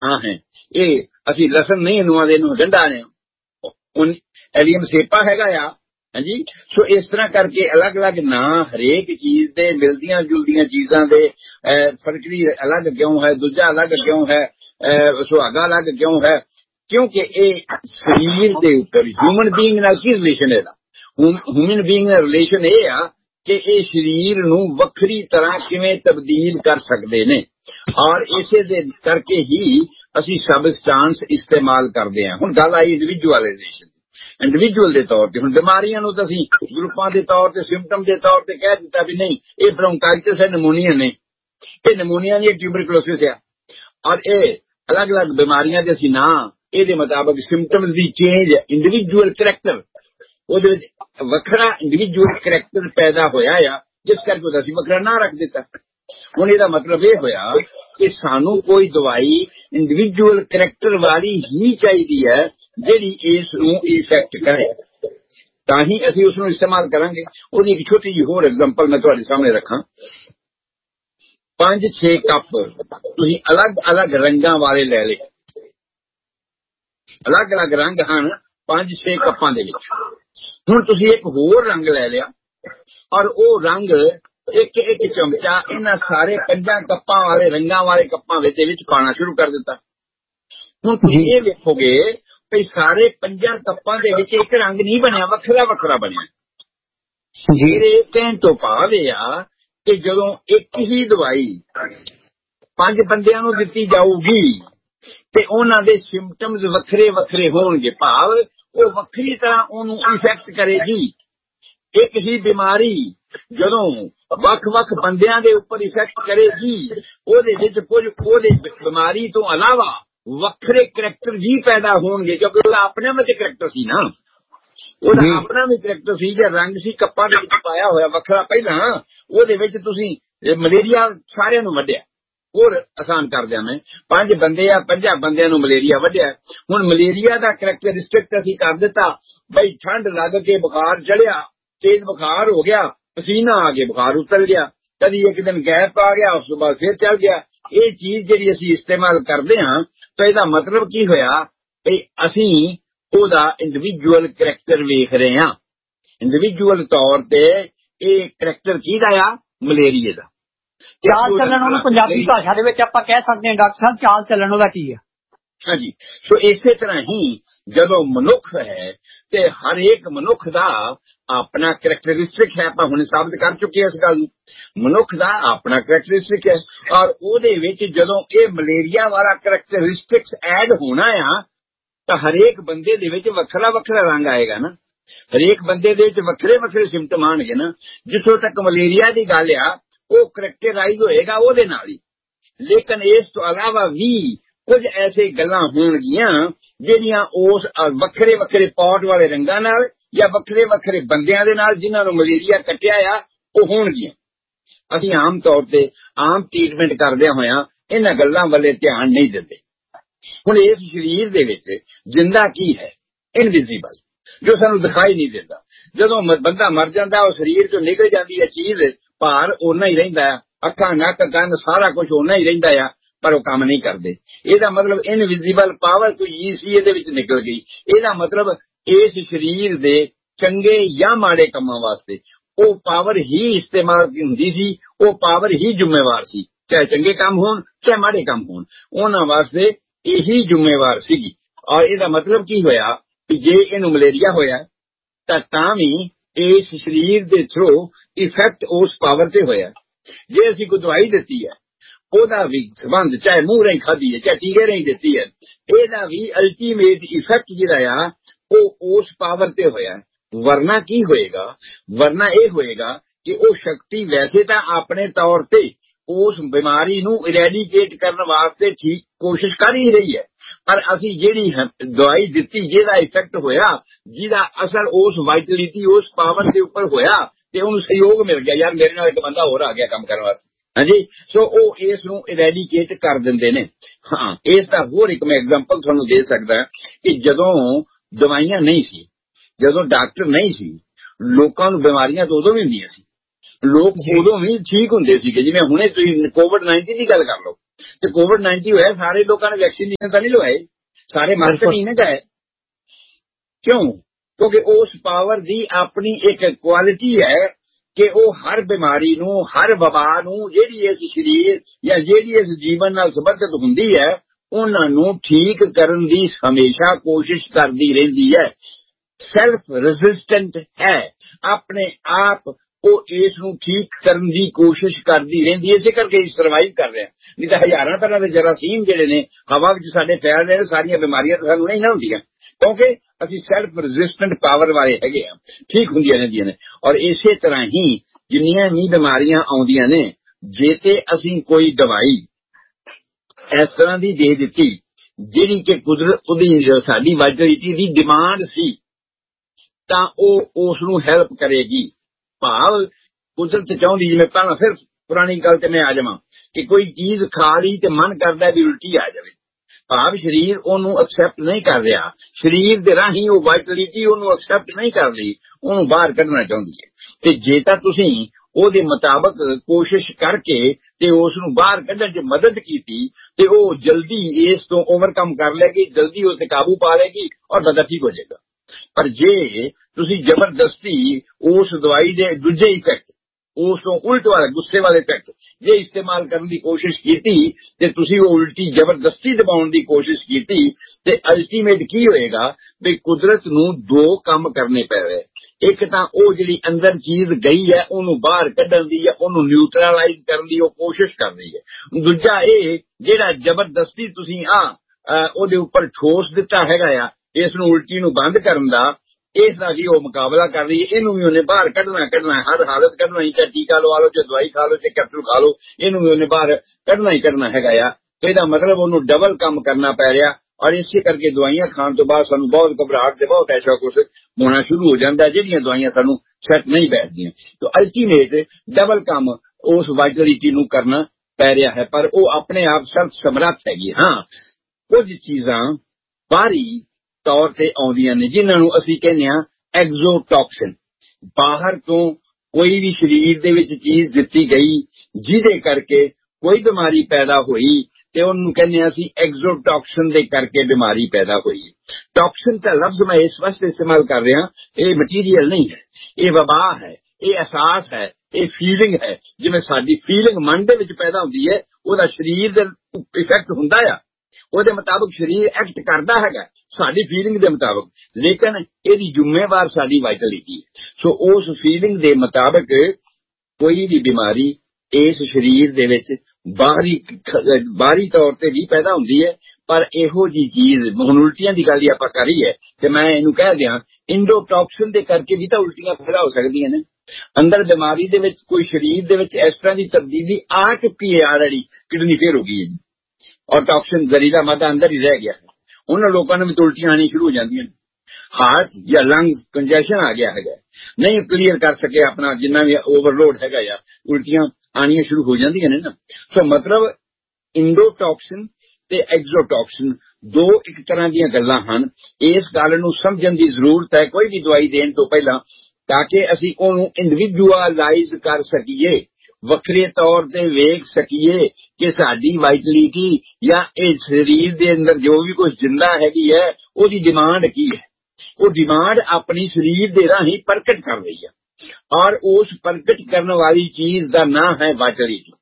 हाँ है ये ਅਸੀਂ ਲਸਣ ਨਹੀਂ ਅਨੂਆਦੇ ਨੂੰ ਗੰਢਾ ਨੇ ਐਲੀਅਮ ਸੇਪਾ ਹੈਗਾ ਆ ਹਾਂਜੀ। ਸੋ ਇਸ ਤਰ੍ਹਾਂ ਕਰਕੇ ਅਲੱਗ ਅਲੱਗ ਨਾਂ ਹਰੇਕ ਚੀਜ਼ ਦੇ ਮਿਲਦੀਆਂ ਜੁਲਦੀਆਂ ਚੀਜ਼ਾਂ ਦੇ ਫਰਕਰੀ ਅਲੱਗ ਕਿਉਂ ਹੈ, ਦੂਜਾ ਅਲੱਗ ਕਿਉਂ ਹੈ, ਸੁਹਾਗਾ ਅਲੱਗ ਕਿਉਂ ਹੈ, ਕਿਉਂਕਿ ਇਹ ਸਰੀਰ ਦੇ ਉੱਪਰ ਹਿਊਮਨ ਬੀਇੰਗ ਨਾਲ ਕੀ ਰਿਲੇਸ਼ਨ ਹੈ। ਹਿਊਮਨ ਬੀਇੰਗ ਨਾਲ ਰਿਲੇਸ਼ਨ ਇਹ ਆ ਕਿ ਇਹ ਸਰੀਰ ਨੂੰ ਵੱਖਰੀ ਤਰ੍ਹਾਂ ਕਿਵੇਂ ਤਬਦੀਲ ਕਰ ਸਕਦੇ ਨੇ ਔਰ ਇਸੇ ਦੇ ਕਰਕੇ ਹੀ ਅਸੀਂ ਸਬਸਟੈਂਸ ਇਸਤੇਮਾਲ ਕਰਦੇ ਹਾਂ। ਹੁਣ ਗੱਲ ਆਈ ਇੰਡੀਵਿਜੂਅਲਾਈਜੇਸ਼ਨ ਇੰਡੀਵਿਜੂਅਲ ਦੇ ਤੌਰ ਤੇ। ਹੁਣ ਬਿਮਾਰੀਆਂ ਨੂੰ ਤਾਂ ਅਸੀਂ ਗਰੁੱਪਾਂ ਦੇ ਤੌਰ ਤੇ ਸਿੰਪਟਮ ਦੇ ਤੌਰ ਤੇ ਕਹਿ ਦਿੱਤਾ ਵੀ ਨਹੀਂ ਇਹ ਬ੍ਰੌਂਕਾਈਟਿਸ ਹੈ, ਨਮੂਨੀਆ ਨੇ, ਇਹ ਨਮੂਨੀਆ ਨਹੀਂ, ਟਿਊਬਰਕਲੋਸਿਸ ਆ। ਔਰ ਇਹ ਅਲੱਗ ਅਲੱਗ ਬਿਮਾਰੀਆਂ ਦੇ ਅਸੀਂ ਨਾਂ ਇਹਦੇ ਮੁਤਾਬਕ ਸਿੰਪਟਮਸ ਦੀ ਚੇਂਜ ਇੰਡੀਵਿਜੂਅਲ ਕਰੈਕਟਰ ਉਹਦੇ ਵਿੱਚ ਵੱਖਰਾ ਇੰਡੀਵਿਜੂਅਲ ਕਰੈਕਟਰ ਪੈਦਾ ਹੋਇਆ ਆ ਜਿਸ ਕਰਕੇ ਉਹਦਾ ਅਸੀਂ ਵੱਖਰਾ ਨਾਂ ਰੱਖ ਦਿੱਤਾ। ਹੁਣ ਇਹਦਾ ਮਤਲਬ ਇਹ ਹੋਇਆ ਕਿ ਸਾਨੂੰ ਕੋਈ ਦਵਾਈ ਇੰਡੀਵਿਜੂਅਲ ਕਰੈਕਟਰ ਵਾਲੀ ਹੀ ਚਾਹੀਦੀ ਹੈ ਜਿਹੜੀ ਇਸ ਨੂੰ ਇਫੈਕਟ ਕਰੇ, ਤਾਂ ਹੀ ਅਸੀਂ ਉਸ ਨੂੰ ਇਸਤੇਮਾਲ ਕਰਾਂਗੇ। ਉਹਦੀ ਇੱਕ ਛੋਟੀ ਜਿਹੀ ਹੋਰ ਐਗਜ਼ਾਮਪਲ ਮੈਂ ਤੁਹਾਡੇ ਸਾਹਮਣੇ ਰੱਖਾਂ। 5-6 ਕੱਪ ਤੁਸੀਂ ਅਲੱਗ ਅਲੱਗ ਰੰਗਾਂ ਵਾਲੇ ਲੈ ਲਏ, ਅਲੱਗ ਅਲੱਗ ਰੰਗ ਹਨ 5-6 ਕੱਪਾਂ ਦੇ ਵਿੱਚ। ਹੁਣ ਤੁਸੀਂ ਇੱਕ ਹੋਰ ਰੰਗ ਲੈ ਲਿਆ ਔਰ ਉਹ ਰੰਗ ਇੱਕ ਇੱਕ ਚਮਚਾ ਇਹਨਾਂ ਸਾਰੇ 5 ਕੱਪਾਂ ਵਾਲੇ ਰੰਗਾਂ ਵਾਲੇ ਕੱਪਾਂ ਦੇ ਵਿੱਚ ਪਾਣਾ ਸ਼ੁਰੂ ਕਰ ਦਿੱਤਾ। ਹੁਣ ਤੁਸੀਂ ਇਹ ਵੇਖੋਗੇ ਵੀ ਸਾਰੇ 5 ਕੱਪਾਂ ਦੇ ਵਿੱਚ ਇੱਕ ਰੰਗ ਨਹੀਂ ਬਣਿਆ, ਵੱਖਰਾ ਵੱਖਰਾ ਬਣਿਆ। ਜਿਹੜੇ ਕਹਿਣ ਤੋਂ ਭਾਵ ਇਹ ਆ ਕਿ ਜਦੋਂ ਇੱਕ ਹੀ ਦਵਾਈ 5 ਬੰਦਿਆਂ ਨੂੰ ਦਿੱਤੀ ਜਾਊਗੀ ਤੇ ਉਹਨਾਂ ਦੇ ਸਿੰਪਟਮਸ ਵੱਖਰੇ ਵੱਖਰੇ ਹੋਣਗੇ, ਭਾਵ ਉਹ ਵੱਖਰੀ ਤਰ੍ਹਾਂ ਉਹਨੂੰ ਇਫੈਕਟ ਕਰੇਗੀ। ਇੱਕ ਹੀ ਬਿਮਾਰੀ ਜਦੋਂ ਵੱਖ-ਵੱਖ ਬੰਦਿਆਂ ਦੇ ਉੱਪਰ ਇਫੈਕਟ ਕਰੇਗੀ ਉਹਦੇ ਵਿੱਚ ਕੁਝ ਉਹਦੇ ਬਿਮਾਰੀ ਤੋਂ ਇਲਾਵਾ ਵੱਖਰੇ ਕਰੈਕਟਰ ਵੀ ਪੈਦਾ ਹੋਣਗੇ, ਕਿਉਂਕਿ ਉਹਦਾ ਆਪਣੇ ਵਿੱਚ ਕਰੈਕਟਰ ਸੀ ਨਾ, ਉਹਦਾ ਆਪਣਾ ਵੀ ਕਰੈਕਟਰ ਸੀ। ਜੇ ਰੰਗ ਸੀ ਕੱਪਾਂ ਦੇ ਵਿੱਚ ਪਾਇਆ ਹੋਇਆ ਵੱਖਰਾ ਪਹਿਲਾਂ, ਉਹਦੇ ਵਿੱਚ ਤੁਸੀਂ ਮਲੇਰੀਆ ਸਾਰਿਆਂ ਨੂੰ ਵੱਢਿਆ। ਹੋਰ ਆਸਾਨ ਕਰ ਦਿਆਂ ਮੈਂ, 5 ਬੰਦੇ ਆ, 5 ਬੰਦਿਆਂ ਨੂੰ ਮਲੇਰੀਆ ਵੱਢਿਆ। ਹੁਣ ਮਲੇਰੀਆ ਦਾ ਕਰੈਕਟਰਿਸਟਿਕ ਅਸੀਂ ਕਰ ਦਿੱਤਾ ਬਈ ਠੰਡ ਲੱਗ ਕੇ ਬੁਖਾਰ ਚੜਿਆ, ਤੇਜ਼ ਬੁਖਾਰ ਹੋ ਗਿਆ, ਪਸੀਨਾ ਆ ਕੇ ਬੁਖਾਰ ਉਤਰ ਗਿਆ, ਕਦੀ ਇੱਕ ਦਿਨ ਗੈਪ ਆ ਗਿਆ, ਉਸ ਤੋਂ ਬਾਅਦ ਫਿਰ ਚੱਲ ਗਿਆ। ਇਹ ਚੀਜ਼ ਜਿਹੜੀ ਅਸੀਂ ਇਸਤੇਮਾਲ ਕਰਦੇ ਹਾਂ ਤਾਂ ਇਹਦਾ ਮਤਲਬ ਕੀ ਹੋਇਆ ਵੀ ਅਸੀਂ ਉਹਦਾ ਇੰਡੀਵਿਜੂਅਲ ਕਰੈਕਟਰ ਵੇਖ ਰਹੇ ਹਾਂ। ਇੰਡੀਵਿਜੂਅਲ ਤੌਰ ਤੇ ਇਹ ਕਰੈਕਟਰ ਕਿਹਦਾ ਆ? ਮਲੇਰੀਏ ਦਾ। ਚਾਲ ਚੱਲਣ ਉਹਨੂੰ ਪੰਜਾਬੀ ਭਾਸ਼ਾ ਦੇ ਵਿੱਚ ਆਪਾਂ ਕਹਿ ਸਕਦੇ ਹਾਂ ਡਾਕਟਰ ਸਾਹਿਬ ਚਾਲ ਚੱਲਣ ਉਹਦਾ ਕੀ ਆ? ਹਾਂਜੀ, ਸੋ ਇਸੇ ਤਰ੍ਹਾਂ ਹੀ ਜਦੋਂ ਮਨੁੱਖ ਹੈ ਤੇ ਹਰ ਇੱਕ ਮਨੁੱਖ ਦਾ ਆਪਣਾ ਕਰੈਕਟਰਿਸਟਿਕ ਹੈ। ਆਪਾਂ ਹੁਣ ਸਾਬਤ ਕਰ ਚੁੱਕੇ ਇਸ ਗੱਲ ਨੂੰ, ਮਨੁੱਖ ਦਾ ਆਪਣਾ ਕਰੈਕਟਰਿਸਟਿਕ ਹੈ ਔਰ ਉਹਦੇ ਵਿੱਚ ਜਦੋਂ ਇਹ ਮਲੇਰੀਆ ਵਾਲਾ ਕਰੈਕਟਰਿਸਟਿਕਸ ਐਡ ਹੋਣਾ ਆ ਤਾਂ ਹਰੇਕ ਬੰਦੇ ਦੇ ਵਿੱਚ ਵੱਖਰਾ ਵੱਖਰਾ ਰੰਗ ਆਏਗਾ ਨਾ, ਹਰੇਕ ਬੰਦੇ ਦੇ ਵਿੱਚ ਵੱਖਰੇ ਵੱਖਰੇ ਸਿੰਪਟਮ ਆਉਣਗੇ ਨਾ। ਜਿੱਥੋਂ ਤੱਕ ਮਲੇਰੀਆ ਦੀ ਗੱਲ ਆ ਉਹ ਕਰੈਕਟਰਾਈਜ਼ ਹੋਏਗਾ ਉਹਦੇ ਨਾਲ ਹੀ, ਲੇਕਿਨ ਇਸ ਤੋਂ ਇਲਾਵਾ ਵੀ ਕੁਝ ਐਸੇ ਗੱਲਾਂ ਹੋਣਗੀਆਂ ਜਿਹੜੀਆਂ ਉਸ ਵੱਖਰੇ ਵੱਖਰੇ ਪੌਟ ਵਾਲੇ ਰੰਗਾਂ ਨਾਲ ਜਾਂ ਵੱਖਰੇ ਵੱਖਰੇ ਬੰਦਿਆਂ ਦੇ ਨਾਲ ਜਿਨ੍ਹਾਂ ਨੂੰ ਮਲੇਰੀਆ ਕੱਟਿਆ ਆ ਉਹ ਹੋਣਗੀਆਂ। ਅਸੀਂ ਆਮ ਤੌਰ ਤੇ ਆਮ ਟ੍ਰੀਟਮੈਂਟ ਕਰਦਿਆਂ ਹੋਇਆਂ ਇਹਨਾਂ ਗੱਲਾਂ ਵੱਲੇ ਧਿਆਨ ਨਹੀਂ ਦਿੰਦੇ। ਹੁਣ ਇਸ ਸਰੀਰ ਦੇ ਵਿੱਚ ਜਿੰਦਾ ਕੀ ਹੈ? ਇਨਵਿਜ਼ੀਬਲ, ਜੋ ਸਾਨੂੰ ਦਿਖਾਈ ਨਹੀਂ ਦਿੰਦਾ। ਜਦੋਂ ਬੰਦਾ ਮਰ ਜਾਂਦਾ ਉਹ ਸਰੀਰ ਚੋਂ ਨਿਕਲ ਜਾਂਦੀ ਹੈ ਚੀਜ਼, ਭਾਰ ਓਨਾ ਹੀ ਰਹਿੰਦਾ ਆ, ਅੱਖਾਂ ਨੱਕ ਕੰਨ ਸਾਰਾ ਕੁਝ ਓਨਾ ਹੀ ਰਹਿੰਦਾ ਆ, ਪਰ ਉਹ ਕੰਮ ਨਹੀਂ ਕਰਦੇ। ਇਹਦਾ ਮਤਲਬ ਇਨਵਿਜ਼ੀਬਲ ਪਾਵਰ ਕੋਈ ਸੀ ਇਹਦੇ ਵਿੱਚ ਨਿਕਲ ਗਈ। ਇਹਦਾ ਮਤਲਬ ਇਸ ਸਰੀਰ ਦੇ ਚੰਗੇ ਜਾਂ ਮਾੜੇ ਕੰਮਾਂ ਵਾਸਤੇ ਉਹ ਪਾਵਰ ਹੀ ਇਸਤੇਮਾਲ ਹੁੰਦੀ ਸੀ, ਉਹ ਪਾਵਰ ਹੀ ਜ਼ਿੰਮੇਵਾਰ ਸੀ, ਚਾਹੇ ਚੰਗੇ ਕੰਮ ਹੋਣ ਚਾਹੇ ਮਾੜੇ ਕੰਮ ਹੋਣ, ਉਹਨਾਂ ਵਾਸਤੇ ਇਹੀ ਜ਼ਿੰਮੇਵਾਰ ਸੀਗੀ। ਔਰ ਇਹਦਾ ਮਤਲਬ ਕੀ ਹੋਇਆ ਕਿ ਜੇ ਇਹਨੂੰ ਮਲੇਰੀਆ ਹੋਇਆ ਤਾਂ ਵੀ ਇਸ ਸਰੀਰ ਦੇ ਥਰੂ ਇਫੈਕਟ ਉਸ ਪਾਵਰ ਤੇ ਹੋਇਆ। ਜੇ ਅਸੀਂ ਕੋਈ ਦਵਾਈ ਦਿੱਤੀ ਹੈ ਉਹਦਾ ਵੀ ਸੰਬੰਧ ਚਾਹੇ ਮੂੰਹ ਰਾਹੀਂ ਖਾਧੀ ਹੈ ਚਾਹੇ ਟੀਕੇ ਰਾਹੀਂ ਦਿੱਤੀ ਹੈ, ਇਹਦਾ ਵੀ ਅਲਟੀਮੇਟ ਇਫੈਕਟ ਜਿਹੜਾ ਆ ਉਹ ਉਸ ਪਾਵਰ ਤੇ ਹੋਇਆ। ਵਰਨਾ ਕੀ ਹੋਏਗਾ? ਵਰਨਾ ਇਹ ਹੋਏਗਾ ਕਿ ਉਹ ਸ਼ਕਤੀ ਵੈਸੇ ਤਾਂ ਆਪਣੇ ਤੌਰ ਤੇ ਉਸ ਬਿਮਾਰੀ ਨੂੰ ਇਰੈਡੀਕੇਟ ਕਰਨ ਵਾਸਤੇ ਠੀਕ ਕੋਸ਼ਿਸ਼ ਕਰ ਹੀ ਰਹੀ ਹੈ, ਪਰ ਅਸੀਂ ਜਿਹੜੀ ਦਵਾਈ ਦਿੱਤੀ ਜਿਹਦਾ ਇਫੈਕਟ ਹੋਇਆ, ਜਿਹਦਾ ਅਸਰ ਉਸ ਵਾਈਟਲਿਟੀ ਉਸ ਪਾਵਰ ਦੇ ਉੱਪਰ ਹੋਇਆ ਤੇ ਉਹਨੂੰ ਸਹਿਯੋਗ ਮਿਲ ਗਿਆ, ਯਾਰ ਮੇਰੇ ਨਾਲ ਇੱਕ ਬੰਦਾ ਹੋਰ ਆ ਗਿਆ ਕੰਮ ਕਰਨ ਵਾਸਤੇ। ਹਾਂਜੀ, ਸੋ ਉਹ ਇਸ ਨੂੰ ਇਰੈਡੀਕੇਟ ਕਰ ਦਿੰਦੇ ਨੇ। ਹਾਂ, ਇਸ ਦਾ ਹੋਰ ਇੱਕ ਮੈਂ ਐਗਜ਼ਾਮਪਲ ਤੁਹਾਨੂੰ ਦੇ ਸਕਦਾ ਕਿ ਜਦੋਂ ਦਵਾਈਆਂ ਨਹੀਂ ਸੀ, ਜਦੋਂ ਡਾਕਟਰ ਨਹੀਂ ਸੀ, ਲੋਕਾਂ ਨੂੰ ਬਿਮਾਰੀਆਂ ਤਾਂ ਉਦੋਂ ਵੀ ਹੁੰਦੀਆਂ ਸੀ, ਲੋਕ ਉਦੋਂ ਵੀ ਠੀਕ ਹੁੰਦੇ ਸੀਗੇ। ਜਿਵੇਂ ਹੁਣੇ ਤੁਸੀਂ ਕੋਵਿਡ-19 ਦੀ ਗੱਲ ਕਰ ਲਓ, ਤੇ COVID-19 ਹੋਇਆ, ਸਾਰੇ ਲੋਕਾਂ ਨੇ ਵੈਕਸੀਨ ਤਾਂ ਨਹੀਂ ਲਵਾਏ, ਸਾਰੇ ਮਰ ਤਾਂ ਨਹੀਂ ਨਾ ਗਏ। ਕਿਉਂ? ਕਿਉਂਕਿ ਉਸ ਪਾਵਰ ਦੀ ਆਪਣੀ ਇੱਕ ਕੁਆਲਿਟੀ ਹੈ ਕਿ ਉਹ ਹਰ ਬਿਮਾਰੀ ਨੂੰ, ਹਰ ਵਬਾ ਨੂੰ, ਜਿਹੜੀ ਇਸ ਸਰੀਰ ਜਾਂ ਜਿਹੜੀ ਇਸ ਜੀਵਨ ਨਾਲ ਸੰਬੰਧਿਤ ਹੁੰਦੀ ਹੈ, ਉਹਨਾਂ ਨੂੰ ਠੀਕ ਕਰਨ ਦੀ ਹਮੇਸ਼ਾ ਕੋਸ਼ਿਸ਼ ਕਰਦੀ ਰਹਿੰਦੀ ਹੈ। ਸੈਲਫ ਰੈਜ਼ਿਸਟੈਂਟ ਹੈ, ਆਪਣੇ ਆਪ ਉਹ ਇਸ ਨੂੰ ਠੀਕ ਕਰਨ ਦੀ ਕੋਸ਼ਿਸ਼ ਕਰਦੀ ਰਹਿੰਦੀ ਹੈ। ਇਸੇ ਕਰਕੇ ਸਰਵਾਈਵ ਕਰ ਰਿਹਾ। ਨਹੀਂ ਤਾਂ ਹਜ਼ਾਰਾਂ ਤਰ੍ਹਾਂ ਦੇ ਜਰਾਸੀਮ ਜਿਹੜੇ ਨੇ ਹਵਾ ਵਿੱਚ ਸਾਡੇ ਫੈਲ ਰਹੇ ਨੇ, ਸਾਰੀਆਂ ਬਿਮਾਰੀਆਂ ਤਾਂ ਸਾਨੂੰ ਨਹੀਂ ਨਾ ਹੁੰਦੀਆਂ, ਕਿਉਂਕਿ ਅਸੀਂ ਸੈਲਫ ਰੈਜ਼ਿਸਟੈਂਟ ਪਾਵਰ ਵਾਲੇ ਹੈਗੇ ਆ, ਠੀਕ ਹੁੰਦੀਆਂ ਰਹਿੰਦੀਆਂ ਨੇ। ਔਰ ਇਸੇ ਤਰ੍ਹਾਂ ਹੀ ਜਿੰਨੀਆਂ ਵੀ ਬਿਮਾਰੀਆਂ ਆਉਂਦੀਆਂ ਨੇ, ਜੇ ਤੇ ਅਸੀਂ ਕੋਈ ਦਵਾਈ ਇਸ ਤਰ੍ਹਾਂ ਦੀ ਦੇ ਦਿੱਤੀ ਜਿਹੜੀ ਕਿ ਕੁਦਰਤ ਉਹਦੀ ਸਾਡੀ ਵਾਇਟੈਲਿਟੀ ਦੀ ਡਿਮਾਂਡ ਸੀ, ਤਾਂ ਉਹ ਉਸ ਨੂੰ ਹੈਲਪ ਕਰੇਗੀ। ਭਾਵ ਕੁਦਰਤ ਚਾਹੁੰਦੀ, ਜਿਵੇਂ ਪਹਿਲਾਂ ਫਿਰ ਪੁਰਾਣੀ ਗੱਲ ਤੇ ਮੈਂ ਆ ਜਾਵਾਂ ਕਿ ਕੋਈ ਚੀਜ਼ ਖਾ ਲਈ ਤੇ ਮਨ ਕਰਦਾ ਵੀ ਉਲਟੀ ਆ ਜਾਵੇ, ਭਾਵ ਸਰੀਰ ਉਹਨੂੰ ਐਕਸੈਪਟ ਨਹੀਂ ਕਰ ਰਿਹਾ, ਸਰੀਰ ਦੇ ਰਾਹੀਂ ਉਹ ਵਾਇਟੈਲਿਟੀ ਉਹਨੂੰ ਐਕਸੈਪਟ ਨਹੀਂ ਕਰ ਰਹੀ, ਉਹਨੂੰ ਬਾਹਰ ਕੱਢਣਾ ਚਾਹੁੰਦੀ ਹੈ। ਤੇ ਜੇ ਤਾਂ ਤੁਸੀਂ ਉਹਦੇ ਮੁਤਾਬਕ ਕੋਸ਼ਿਸ਼ ਕਰਕੇ ਤੇ ਉਸ ਨੂੰ ਬਾਹਰ ਕੱਢਣ 'ਚ ਮਦਦ ਕੀਤੀ ਤੇ ਉਹ ਜਲਦੀ ਇਸ ਤੋਂ ਓਵਰਕਮ ਕਰ ਲਏਗੀ, ਜਲਦੀ ਉਸ ਤੇ ਕਾਬੂ ਪਾ ਲਏਗੀ ਔਰ ਬੰਦਾ ਠੀਕ ਹੋ ਜਾਏਗਾ। ਪਰ ਜੇ ਤੁਸੀਂ ਜ਼ਬਰਦਸਤੀ ਉਸ ਦਵਾਈ ਦੇ ਦੂਜੇ ਇਫੈਕਟ, ਉਸ ਤੋਂ ਉਲਟ ਵਾਲੇ ਗੁੱਸੇ ਵਾਲੇ ਇਫੈਕਟ ਜੇ ਇਸਤੇਮਾਲ ਕਰਨ ਦੀ ਕੋਸ਼ਿਸ਼ ਕੀਤੀ ਤੇ ਤੁਸੀਂ ਉਹ ਉਲਟੀ ਜ਼ਬਰਦਸਤੀ ਦਬਾਉਣ ਦੀ ਕੋਸ਼ਿਸ਼ ਕੀਤੀ ਤੇ ਅਲਟੀਮੇਟ ਕੀ ਹੋਏਗਾ ਵੀ ਕੁਦਰਤ ਨੂੰ ਦੋ ਕੰਮ ਕਰਨੇ ਪੈ ਰਹੇ। ਇੱਕ ਤਾਂ ਉਹ ਜਿਹੜੀ ਅੰਦਰ ਚੀਜ਼ ਗਈ ਹੈ ਉਹਨੂੰ ਬਾਹਰ ਕੱਢਣ ਦੀ ਜਾਂ ਉਹਨੂੰ ਨਿਊਟਰਲਾਈਜ਼ ਕਰਨ ਦੀ ਉਹ ਕੋਸ਼ਿਸ਼ ਕਰ ਰਹੀ ਹੈ। ਦੂਜਾ ਇਹ ਜਿਹੜਾ ਜ਼ਬਰਦਸਤੀ ਤੁਸੀਂ ਉਹਦੇ ਉੱਪਰ ਠੋਸ ਦਿੱਤਾ ਹੈਗਾ ਆ, ਇਸ ਨੂੰ ਉਲਟੀ ਨੂੰ ਬੰਦ ਕਰਨ ਦਾ, ਇਸ ਦਾ ਜੀ ਉਹ ਮੁਕਾਬਲਾ ਕਰ ਰਹੀ ਹੈ। ਇਹਨੂੰ ਵੀ ਉਹਨੇ ਬਾਹਰ ਕੱਢਣਾ ਹਰ ਹਾਲਤ ਕੱਢਣਾ ਹੀ, ਚਾਹੇ ਟੀਕਾ ਲਵਾ ਲਓ, ਚਾਹੇ ਦਵਾਈ ਖਾ ਲਓ, ਚਾਹੇ ਕੈਪਸੂਲ ਖਾ ਲਓ, ਇਹਨੂੰ ਵੀ ਉਹਨੇ ਬਾਹਰ ਕੱਢਣਾ ਹੀ ਕੱਢਣਾ ਹੈਗਾ ਆ। ਤੇ ਇਹਦਾ ਮਤਲਬ ਉਹਨੂੰ ਡਬਲ ਕੰਮ ਕਰਨਾ ਪੈ ਰਿਹਾ। ਔਰ ਇਸੇ ਕਰਕੇ ਦਵਾਈਆਂ ਖਾਣ ਤੋਂ ਬਾਅਦ ਸਾਨੂੰ ਬਹੁਤ ਘਬਰਾਹਟ ਤੇ ਬਹੁਤ ਐਸਾ ਕੁਝ ਹੋਣਾ ਸ਼ੁਰੂ ਹੋ ਜਾਂਦਾ ਜਿਹੜੀਆਂ ਦਵਾਈਆਂ ਸਾਨੂੰ ਸੈੱਟ ਨਹੀਂ ਬੈਠਦੀਆਂ। ਤਾਂ ਅਲਟੀਮੇਟ ਡਬਲ ਕੰਮ ਉਸ ਵਾਇਟੈਲਿਟੀ ਨੂੰ ਕਰਨਾ ਪੈ ਰਿਹਾ ਹੈ, ਪਰ ਉਹ ਆਪਣੇ ਆਪ ਸਰਬ ਸਮਰੱਥ ਹੈਗੀ। ਹਾਂ, ਕੁਝ ਚੀਜ਼ਾਂ ਬਾਹਰੀ ਤੌਰ ਤੇ ਆਉਂਦੀਆਂ ਨੇ ਜਿਨ੍ਹਾਂ ਨੂੰ ਅਸੀਂ ਕਹਿੰਦੇ ਹਾਂ ਐਗਜ਼ੋਟੌਕਸਿਨ। ਬਾਹਰ ਤੋਂ ਕੋਈ ਵੀ ਸਰੀਰ ਦੇ ਵਿੱਚ ਚੀਜ਼ ਦਿੱਤੀ ਗਈ ਜਿਹਦੇ ਕਰਕੇ ਕੋਈ ਬਿਮਾਰੀ ਪੈਦਾ ਹੋਈ ਤੇ ਉਹਨੂੰ ਕਹਿੰਦੇ ਅਸੀਂ ਐਗਜ਼ੋਟੌਕਸਿਨ ਦੇ ਕਰਕੇ ਬਿਮਾਰੀ ਪੈਦਾ ਹੋਈ। ਟੌਕਸਿਨ ਦਾ ਲਫ਼ਜ਼ ਮੈਂ ਇਸ ਵਾਸਤੇ ਇਸਤੇਮਾਲ ਕਰ ਰਿਹਾ, ਇਹ ਮਟੀਰੀਅਲ ਨਹੀਂ ਹੈ, ਇਹ ਵਬਾ ਹੈ, ਇਹ ਅਹਿਸਾਸ ਹੈ, ਇਹ ਫੀਲਿੰਗ ਹੈ। ਜਿਵੇਂ ਸਾਡੀ ਫੀਲਿੰਗ ਮਨ ਦੇ ਵਿੱਚ ਪੈਦਾ ਹੁੰਦੀ ਹੈ, ਉਹਦਾ ਸਰੀਰ ਦੇ ਇਫੈਕਟ ਹੁੰਦਾ ਆ, ਉਹਦੇ ਮੁਤਾਬਕ ਸਰੀਰ ਐਕਟ ਕਰਦਾ ਹੈਗਾ ਸਾਡੀ ਫੀਲਿੰਗ ਦੇ ਮੁਤਾਬਕ, ਲੇਕਿਨ ਇਹਦੀ ਜ਼ਿੰਮੇਵਾਰ ਸਾਡੀ ਵਾਇਟੈਲਿਟੀ ਹੈ। ਸੋ ਉਸ ਫੀਲਿੰਗ ਦੇ ਮੁਤਾਬਕ ਕੋਈ ਵੀ ਬਿਮਾਰੀ ਇਸ ਸਰੀਰ ਦੇ ਵਿੱਚ ਬਾਹਰੀ ਤੌਰ ਤੇ ਵੀ ਪੈਦਾ ਹੁੰਦੀ ਹੈ। ਪਰ ਇਹੋ ਜੀ ਚੀਜ਼, ਹੁਣ ਉਲਟੀਆਂ ਦੀ ਗੱਲ ਹੀ ਆਪਾਂ ਕਰ ਰਹੀ ਹੈ ਤੇ ਮੈਂ ਇਹਨੂੰ ਕਹਿ ਦਿਆਂ ਇੰਡੋਟੌਕਸਿਨ ਦੇ ਕਰਕੇ ਵੀ ਤਾਂ ਉਲਟੀਆਂ ਪੈਦਾ ਹੋ ਸਕਦੀਆਂ ਨੇ। ਅੰਦਰ ਬਿਮਾਰੀ ਦੇ ਵਿੱਚ ਕੋਈ ਸਰੀਰ ਦੇ ਵਿੱਚ ਇਸ ਤਰ੍ਹਾਂ ਦੀ ਤਬਦੀਲੀ ਆ ਚੁੱਕੀ ਹੈ, ਆਲਰੇਡੀ ਕਿਡਨੀ ਫੇਲ ਹੋ ਗਈ ਹੈ ਔਰ ਟੌਕਸਿਨ ਜ਼ਹਿਰੀਲਾ ਮਾਦਾ ਅੰਦਰ ਹੀ ਰਹਿ ਗਿਆ ਹੈ। ਉਹਨਾਂ ਲੋਕਾਂ ਨੂੰ ਵੀ ਉਲਟੀਆਂ ਆਉਣੀ ਸ਼ੁਰੂ ਹੋ ਜਾਂਦੀਆਂ ਨੇ। ਹਾਰਟ ਜਾਂ ਲੰਗਸ ਕੰਜੈਸ਼ਨ ਆ ਗਿਆ ਹੈਗਾ, ਨਹੀਂ ਕਲੀਅਰ ਕਰ ਸਕੇ ਆਪਣਾ ਜਿੰਨਾ ਵੀ ਓਵਰਲੋਡ ਹੈਗਾ ਆ, ਉਲਟੀਆਂ ਆਉਣੀਆਂ ਸ਼ੁਰੂ ਹੋ ਜਾਂਦੀਆਂ ਨੇ ਨਾ। ਸੋ ਮਤਲਬ ਇੰਡੋਟੌਕਸਿਨ ਤੇ ਐਗਜ਼ੋਟੌਕਸਿਨ ਦੋ ਇੱਕ ਤਰ੍ਹਾਂ ਦੀਆਂ ਗੱਲਾਂ ਹਨ। ਇਸ ਗੱਲ ਨੂੰ ਸਮਝਣ ਦੀ ਜ਼ਰੂਰਤ ਹੈ ਕੋਈ ਵੀ ਦਵਾਈ ਦੇਣ ਤੋਂ ਪਹਿਲਾਂ, ਤਾਂ ਕਿ ਅਸੀਂ ਉਹਨੂੰ ਇੰਡੀਵਿਜੂਅਲਾਈਜ਼ ਕਰ ਸਕੀਏ, ਵੱਖਰੇ ਤੌਰ ਤੇ ਵੇਖ ਸਕੀਏ ਕਿ ਸਾਡੀ ਵਾਇਟੈਲਿਟੀ ਜਾਂ ਇਹ ਸਰੀਰ ਦੇ ਅੰਦਰ ਜੋ ਵੀ ਕੁਝ ਜਿੰਦਾ ਹੈਗੀ ਹੈ ਉਹਦੀ ਡਿਮਾਂਡ ਕੀ ਹੈ। ਉਹ ਡਿਮਾਂਡ ਆਪਣੀ ਸਰੀਰ ਦੇ ਰਾਹੀਂ ਪ੍ਰਗਟ ਕਰ ਰਹੀ ਹੈ ਔਰ ਉਸ ਪ੍ਰਗਟ ਕਰਨ ਵਾਲੀ ਚੀਜ਼ ਦਾ ਨਾਂ ਹੈ ਵਾਇਟੈਲਿਟੀ,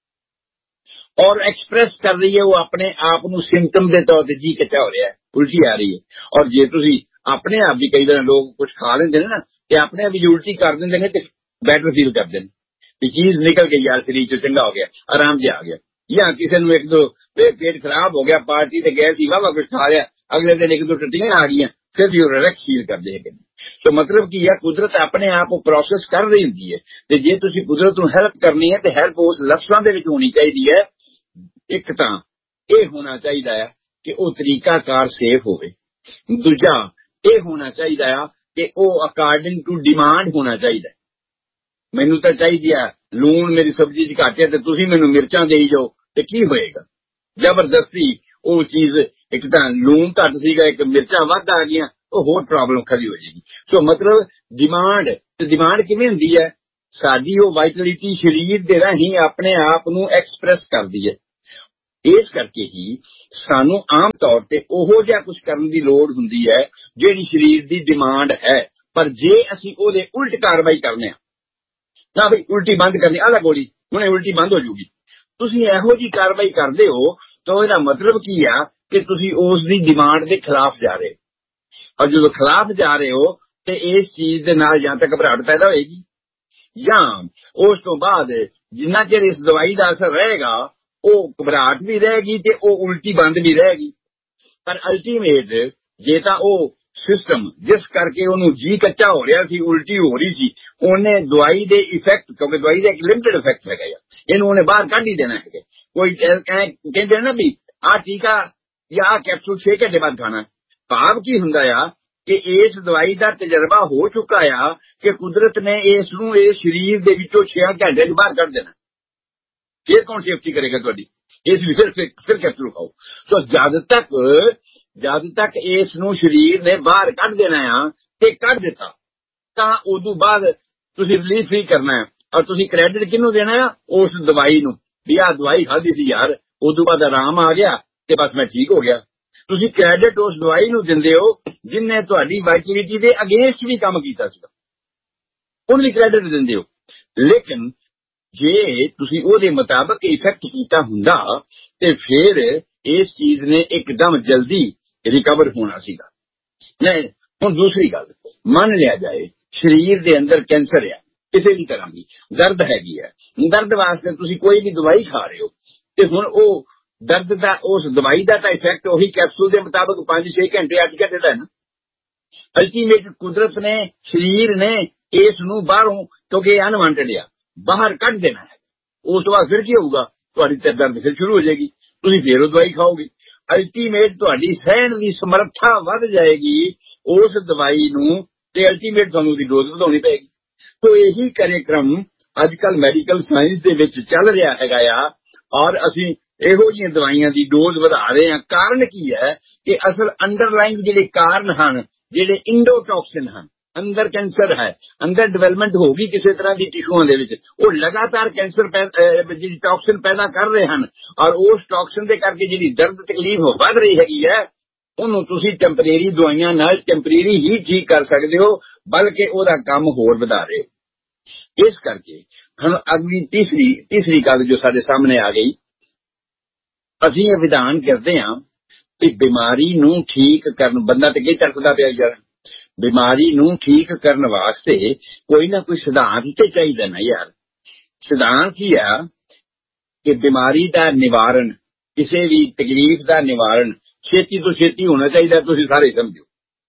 ਔਰ ਐਕਸਪ੍ਰੈਸ ਕਰ ਰਹੀ ਹੈ ਉਹ ਆਪਣੇ ਆਪ ਨੂੰ ਸਿੰਪਟਮ ਦੇ ਤੌਰ ਤੇ। ਜੀ ਕਿੱਥੇ ਹੋ ਰਿਹਾ ਹੈ, ਉਲਟੀ ਆ ਰਹੀ ਹੈ। ਔਰ ਜੇ ਤੁਸੀਂ ਆਪਣੇ ਆਪ ਵੀ, ਕਈ ਵਾਰ ਲੋਕ ਕੁਝ ਖਾ ਲੈਂਦੇ ਨੇ ਨਾ ਤੇ ਆਪਣੇ ਆਪ ਵੀ ਉਲਟੀ ਕਰ ਦਿੰਦੇ ਨੇ ਤੇ ਬੈਟਰ ਫੀਲ ਕਰਦੇ ਨੇ ਕਿ ਚੀਜ਼ ਨਿਕਲ ਗਈ ਯਾਰ, ਸਰੀਰ ਚੋਂ ਚੰਗਾ ਹੋ ਗਿਆ, ਆਰਾਮ ਜਿਹਾ ਆ ਗਿਆ। ਜਾਂ ਕਿਸੇ ਨੂੰ ਇੱਕ ਦੋ ਪੇਟ ਖਰਾਬ ਹੋ ਗਿਆ, ਪਾਰਟੀ ਤੇ ਗਏ ਸੀ, ਵਾਵਾ ਕੁਝ ਖਾ ਲਿਆ, ਅਗਲੇ ਦਿਨ ਇੱਕ ਦੋ ਟੱਟੀਆਂ ਆ ਗਈਆਂ, ਫਿਰ ਵੀ ਉਹ ਰਿਲੈਕਸ ਫੀਲ ਕਰਦੇ ਹੈਗੇ। ਸੋ ਮਤਲਬ ਕੀ ਹੈ, ਕੁਦਰਤ ਆਪਣੇ ਆਪ ਉਹ ਪ੍ਰੋਸੈਸ ਕਰ ਰਹੀ ਹੁੰਦੀ ਹੈ। ਤੇ ਜੇ ਤੁਸੀਂ ਕੁਦਰਤ ਨੂੰ ਹੈਲਪ ਕਰਨੀ ਹੈ ਤੇ ਹੈਲਪ ਉਸ ਲਫ਼ਜ਼ਾਂ ਦੇ ਵਿੱਚ ਹੋਣੀ ਚਾਹੀਦੀ ਹੈ। ਇੱਕ ਤਾਂ ਇਹ ਹੋਣਾ ਚਾਹੀਦਾ ਹੈ ਕਿ ਉਹ ਤਰੀਕਾਕਾਰ ਸੇਫ ਹੋਵੇ, ਦੂਜਾ ਇਹ ਹੋਣਾ ਚਾਹੀਦਾ ਆ ਕਿ ਉਹ ਅਕਾਰਡਿੰਗ ਟੂ ਡਿਮਾਂਡ ਹੋਣਾ ਚਾਹੀਦਾ। ਮੈਨੂੰ ਤਾਂ ਚਾਹੀਦੀ ਆ ਲੂਣ ਮੇਰੀ ਸਬਜ਼ੀ 'ਚ ਘੱਟ ਹੈ ਤੇ ਤੁਸੀਂ ਮੈਨੂੰ ਮਿਰਚਾਂ ਦੇਈ ਜਾਓ ਤੇ ਕੀ ਹੋਏਗਾ। ਜ਼ਬਰਦਸਤੀ ਉਹ ਚੀਜ਼, ਇੱਕ ਤਾਂ ਲੂਣ ਘੱਟ ਸੀਗਾ, ਇੱਕ ਮਿਰਚਾਂ ਵੱਧ ਆ ਗਈਆਂ, ਉਹ ਹੋਰ ਪ੍ਰੋਬਲਮ ਖੜੀ ਹੋ ਜਾਏਗੀ। ਸੋ ਮਤਲਬ ਡਿਮਾਂਡ, ਤੇ ਡਿਮਾਂਡ ਕਿਵੇਂ ਹੁੰਦੀ ਹੈ, ਸਾਡੀ ਉਹ ਵਾਇਟੈਲਿਟੀ ਸਰੀਰ ਦੇ ਰਾਹੀਂ ਆਪਣੇ ਆਪ ਨੂੰ ਐਕਸਪ੍ਰੈਸ ਕਰਦੀ ਹੈ। ਇਸ ਕਰਕੇ ਹੀ ਸਾਨੂੰ ਆਮ ਤੌਰ ਤੇ ਉਹੋ ਜਿਹਾ ਕੁਝ ਕਰਨ ਦੀ ਲੋੜ ਹੁੰਦੀ ਹੈ ਜਿਹੜੀ ਸਰੀਰ ਦੀ ਡਿਮਾਂਡ ਹੈ। ਪਰ ਜੇ ਅਸੀਂ ਉਹਦੇ ਉਲਟ ਕਾਰਵਾਈ ਕਰਨੇ ਆ, ਨਾ ਬਈ ਉਲਟੀ ਬੰਦ ਕਰਨੀ, ਆਹ ਲੈ ਗੋਲੀ ਹੁਣੇ ਉਲਟੀ ਬੰਦ ਹੋ ਜੂਗੀ, ਤੁਸੀਂ ਇਹੋ ਜਿਹੀ ਕਾਰਵਾਈ ਕਰਦੇ ਹੋ ਤਾਂ ਇਹਦਾ ਮਤਲਬ ਕੀ ਆ ਕਿ ਤੁਸੀਂ ਉਸ ਦੀ ਡਿਮਾਂਡ ਦੇ ਖਿਲਾਫ ਜਾ ਰਹੇ ਹੋ। ਔਰ ਜਦੋਂ ਖਿਲਾਫ ਜਾ ਰਹੇ ਹੋ ਤੇ ਇਸ ਚੀਜ਼ ਦੇ ਨਾਲ ਜਾਂ ਤਾਂ ਘਬਰਾਹਟ ਪੈਦਾ ਹੋਏਗੀ, ਜਾਂ ਉਸ ਤੋਂ ਬਾਅਦ ਜਿੰਨਾ ਚਿਰ ਇਸ ਦਵਾਈ ਦਾ ਅਸਰ ਰਹੇਗਾ ਉਹ ਘਬਰਾਹਟ ਵੀ ਰਹੇਗੀ ਤੇ ਉਹ ਉਲਟੀ ਬੰਦ ਵੀ ਰਹੇਗੀ। ਪਰ ਅਲਟੀਮੇਟ ਜੇ ਤਾਂ ਉਹ ਸਿਸਟਮ ਜਿਸ ਕਰਕੇ ਉਹਨੂੰ ਜੀ ਕੱਚਾ ਹੋ ਰਿਹਾ ਸੀ, ਉਲਟੀ ਹੋ ਰਹੀ ਸੀ, ਉਹਨੇ ਦਵਾਈ ਦੇ ਇਫੈਕਟ, ਕਿਉਂਕਿ ਦਵਾਈ ਦਾ ਇੱਕ ਲਿਮਟਿਡ ਇਫੈਕਟ ਹੈਗਾ, ਇਹਨੂੰ ਉਹਨੇ ਬਾਹਰ ਕੱਢ ਹੀ ਦੇਣਾ ਹੈਗਾ। ਕੋਈ ਕਹਿੰਦੇ ਨਾ ਵੀ ਆਹ ਟੀਕਾ ਜਾਂ ਆਹ ਕੈਪਸੂਲ 6 ਘੰਟੇ ਬਾਅਦ ਖਾਣਾ, ਭਾਵ ਕੀ ਹੁੰਦਾ ਆ ਕਿ ਇਸ ਦਵਾਈ ਦਾ ਤਜਰਬਾ ਹੋ ਚੁੱਕਾ ਆ ਕਿ ਕੁਦਰਤ ਨੇ ਇਸ ਨੂੰ ਇਸ ਸਰੀਰ ਦੇ ਵਿੱਚੋਂ 6 ਘੰਟੇ ਚ ਬਾਹਰ ਕੱਢ ਦੇਣਾ। ਫਿਰ ਕੌਣ ਸੇਫਟੀ ਕਰੇਗਾ ਤੁਹਾਡੀ? ਇਸ ਵੀ ਫਿਰ ਕੈਪਸੂਲ ਖਾਓ। ਸੋ ਜਦ ਤੱਕ ਇਸ ਨੂੰ ਸਰੀਰ ਨੇ ਬਾਹਰ ਕੱਢ ਦੇਣਾ ਆ ਤੇ ਕੱਢ ਦਿੱਤਾ ਤਾਂ ਉਦੋਂ ਬਾਅਦ ਤੁਸੀਂ ਰਿਲੀਫ ਹੀ ਕਰਨਾ ਹੈ। ਔਰ ਤੁਸੀਂ ਕ੍ਰੈਡਿਟ ਕਿਹਨੂੰ ਦੇਣਾ ਆ? ਉਸ ਦਵਾਈ ਨੂੰ, ਵੀ ਆਹ ਦਵਾਈ ਖਾਧੀ ਸੀ ਯਾਰ, ਉਦੋਂ ਬਾਅਦ ਆਰਾਮ ਆ ਗਿਆ ਤੇ ਬਸ ਮੈਂ ਠੀਕ ਹੋ ਗਿਆ। ਤੁਸੀਂ ਕ੍ਰੈਡਿਟ ਉਸ ਦਵਾਈ ਨੂੰ ਦਿੰਦੇ ਹੋ ਜਿਹਨੇ ਤੁਹਾਡੀ ਵਾਇਟਿਲਿਟੀ ਦੇ ਅਗੇਂਸਟ ਵੀ ਕੰਮ ਕੀਤਾ ਸੀਗਾ, ਉਹਨੂੰ ਵੀ ਕ੍ਰੈਡਿਟ ਦਿੰਦੇ ਹੋ। ਲੇਕਿਨ ਜੇ ਤੁਸੀਂ ਉਹਦੇ ਮੁਤਾਬਕ ਇਫੈਕਟ ਕੀਤਾ ਹੁੰਦਾ ਤੇ ਫਿਰ ਇਸ ਚੀਜ਼ ਨੇ ਇੱਕਦਮ ਜਲਦੀ ਰਿਕਵਰ ਹੋਣਾ ਸੀਗਾ। ਨਹੀਂ, ਹੁਣ ਦੂਸਰੀ ਗੱਲ, ਮੰਨ ਲਿਆ ਜਾਏ ਸਰੀਰ ਦੇ ਅੰਦਰ ਕੈਂਸਰ ਆ, ਕਿਸੇ ਵੀ ਤਰ੍ਹਾਂ ਦੀ ਦਰਦ ਹੈਗੀ ਹੈ, ਦਰਦ ਵਾਸਤੇ ਤੁਸੀਂ ਕੋਈ ਵੀ ਦਵਾਈ ਖਾ ਰਹੇ ਹੋ ਤੇ ਹੁਣ ਉਹ ਦਰਦ ਦਾ ਉਸ ਦਵਾਈ ਦਾ ਤਾਂ ਇਫੈਕਟ ਉਹੀ ਕੈਪਸੂਲ ਦੇ ਮੁਤਾਬਕ 5-6 ਘੰਟੇ 8 ਘੰਟੇ ਦਾ ਹੈ ਨਾ। ਅਲਟੀਮੇਟ ਕੁਦਰਤ ਨੇ, ਸਰੀਰ ਨੇ ਇਸ ਨੂੰ ਬਾਹਰੋਂ, ਕਿਉਂਕਿ ਇਹ ਅਨਵਾਂਟਡ ਆ, ਬਾਹਰ ਕੱਢ ਦੇਣਾ ਹੈ। ਉਸ ਤੋਂ ਬਾਅਦ ਫਿਰ ਕੀ ਹੋਊਗਾ? ਤੁਹਾਡੀ ਤੇ ਦਰਦ ਫਿਰ ਸ਼ੁਰੂ ਹੋ ਜਾਏਗੀ, ਤੁਸੀਂ ਫਿਰ ਉਹ ਦਵਾਈ ਖਾਓਗੇ। ਅਲਟੀਮੇਟ ਤੁਹਾਡੀ ਸਹਿਣ ਦੀ ਸਮਰੱਥਾ ਵੱਧ ਜਾਏਗੀ ਉਸ ਦਵਾਈ ਨੂੰ ਤੇ ਅਲਟੀਮੇਟ ਤੁਹਾਨੂੰ ਉਹਦੀ ਡੋਜ਼ ਵਧਾਉਣੀ ਪਏਗੀ। ਤੋ ਇਹੀ ਕਾਰਜਕ੍ਰਮ ਅੱਜ ਕੱਲ ਮੈਡੀਕਲ ਸਾਇੰਸ ਦੇ ਵਿੱਚ ਚੱਲ ਰਿਹਾ ਹੈਗਾ ਆ, ਔਰ ਅਸੀਂ ਇਹੋ ਜਿਹੀਆਂ ਦਵਾਈਆਂ ਦੀ ਡੋਜ਼ ਵਧਾ ਰਹੇ ਹਾਂ। ਕਾਰਨ ਕੀ ਹੈ ਕਿ ਅਸਲ ਅੰਡਰਲਾਈਨ ਜਿਹੜੇ ਕਾਰਨ ਹਨ, ਜਿਹੜੇ ਇੰਡੋਟੌਕਸਿਨ ਹਨ, ਅੰਦਰ ਕੈਂਸਰ ਹੈ, ਅੰਦਰ ਡਿਵੈਲਪਮੈਂਟ ਹੋ ਗਈ ਕਿਸੇ ਤਰ੍ਹਾਂ ਦੀ ਟਿਸ਼ੂਆਂ ਦੇ ਵਿੱਚ, ਉਹ ਲਗਾਤਾਰ ਕੈਂਸਰ ਜਿਹੜੀ ਟੌਕਸਿਨ ਪੈਦਾ ਕਰ ਰਹੇ ਹਨ। ਔਰ ਉਸ ਟੌਕਸਿਨ ਦੇ ਕਰਕੇ ਜਿਹੜੀ ਦਰਦ ਤਕਲੀਫ ਵੱਧ ਰਹੀ ਹੈਗੀ ਹੈ, ਉਹਨੂੰ ਤੁਸੀਂ ਟੈਂਪਰੇਰੀ ਦਵਾਈਆਂ ਨਾਲ ਟੈਂਪਰੇਰੀ ਹੀ ਠੀਕ ਕਰ ਸਕਦੇ ਹੋ, ਬਲਕਿ ਉਹਦਾ ਕੰਮ ਹੋਰ ਵਧਾ ਰਹੇ ਹੋ। ਇਸ ਕਰਕੇ ਹੁਣ ਅਗਲੀ ਤੀਸਰੀ ਗੱਲ ਜੋ ਸਾਡੇ ਸਾਹਮਣੇ ਆ ਗਈ, ਅਸੀਂ ਇਹ ਵਿਧਾਨ ਕਰਦੇ ਹਾਂ ਕਿ ਬਿਮਾਰੀ ਨੂੰ ਠੀਕ ਕਰਨ, ਬੰਦਾ ਤੇ ਕੀ ਤੜਫਦਾ ਪਿਆ ਯਾਰ, ਬਿਮਾਰੀ ਨੂੰ ਠੀਕ ਕਰਨ ਵਾਸਤੇ ਕੋਈ ਨਾ ਕੋਈ ਸਿਧਾਂਤ ਤੇ ਚਾਹੀਦਾ ਨਾ ਯਾਰ। ਸਿਧਾਂਤ ਕੀ ਆ ਕਿ ਬਿਮਾਰੀ ਦਾ ਨਿਵਾਰਨ, ਕਿਸੇ ਵੀ ਤਕਲੀਫ ਦਾ ਨਿਵਾਰਨ ਛੇਤੀ ਤੋਂ ਛੇਤੀ ਹੋਣਾ ਚਾਹੀਦਾ, ਤੁਸੀਂ ਸਾਰੇ ਸਮਝੋ।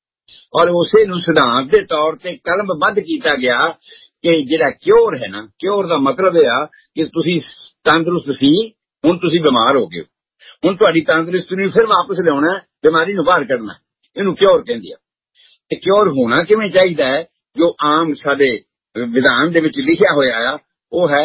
ਔਰ ਉਸੇ ਨੂੰ ਸਿਧਾਂਤ ਦੇ ਤੌਰ ਤੇ ਕਲਮਬੱਧ ਕੀਤਾ ਗਿਆ ਕਿ ਜਿਹੜਾ ਕਿਉਰ ਹੈ ਨਾ, ਕਿਉਰ ਦਾ ਮਤਲਬ ਇਹ ਆ ਕਿ ਤੁਸੀਂ ਤੰਦਰੁਸਤ ਸੀ, ਹੁਣ ਤੁਸੀਂ ਬਿਮਾਰ ਹੋ ਗਏ, ਹੁਣ ਤੁਹਾਡੀ ਤੰਦਰੁਸਤੀ ਨੂੰ ਫਿਰ ਵਾਪਸ ਲਿਆਉਣਾ, ਬਿਮਾਰੀ ਨੂੰ ਬਾਹਰ ਕੱਢਣਾ, ਇਹਨੂੰ ਕਿਉਰ ਕਹਿੰਦੇ ਆ। ਤੇ ਕਿਉਰ ਹੋਣਾ ਕਿਵੇਂ ਚਾਹੀਦਾ ਹੈ? ਜੋ ਆਮ ਸਾਡੇ ਵਿਧਾਨ ਦੇ ਵਿੱਚ ਲਿਖਿਆ ਹੋਇਆ ਆ ਉਹ ਹੈ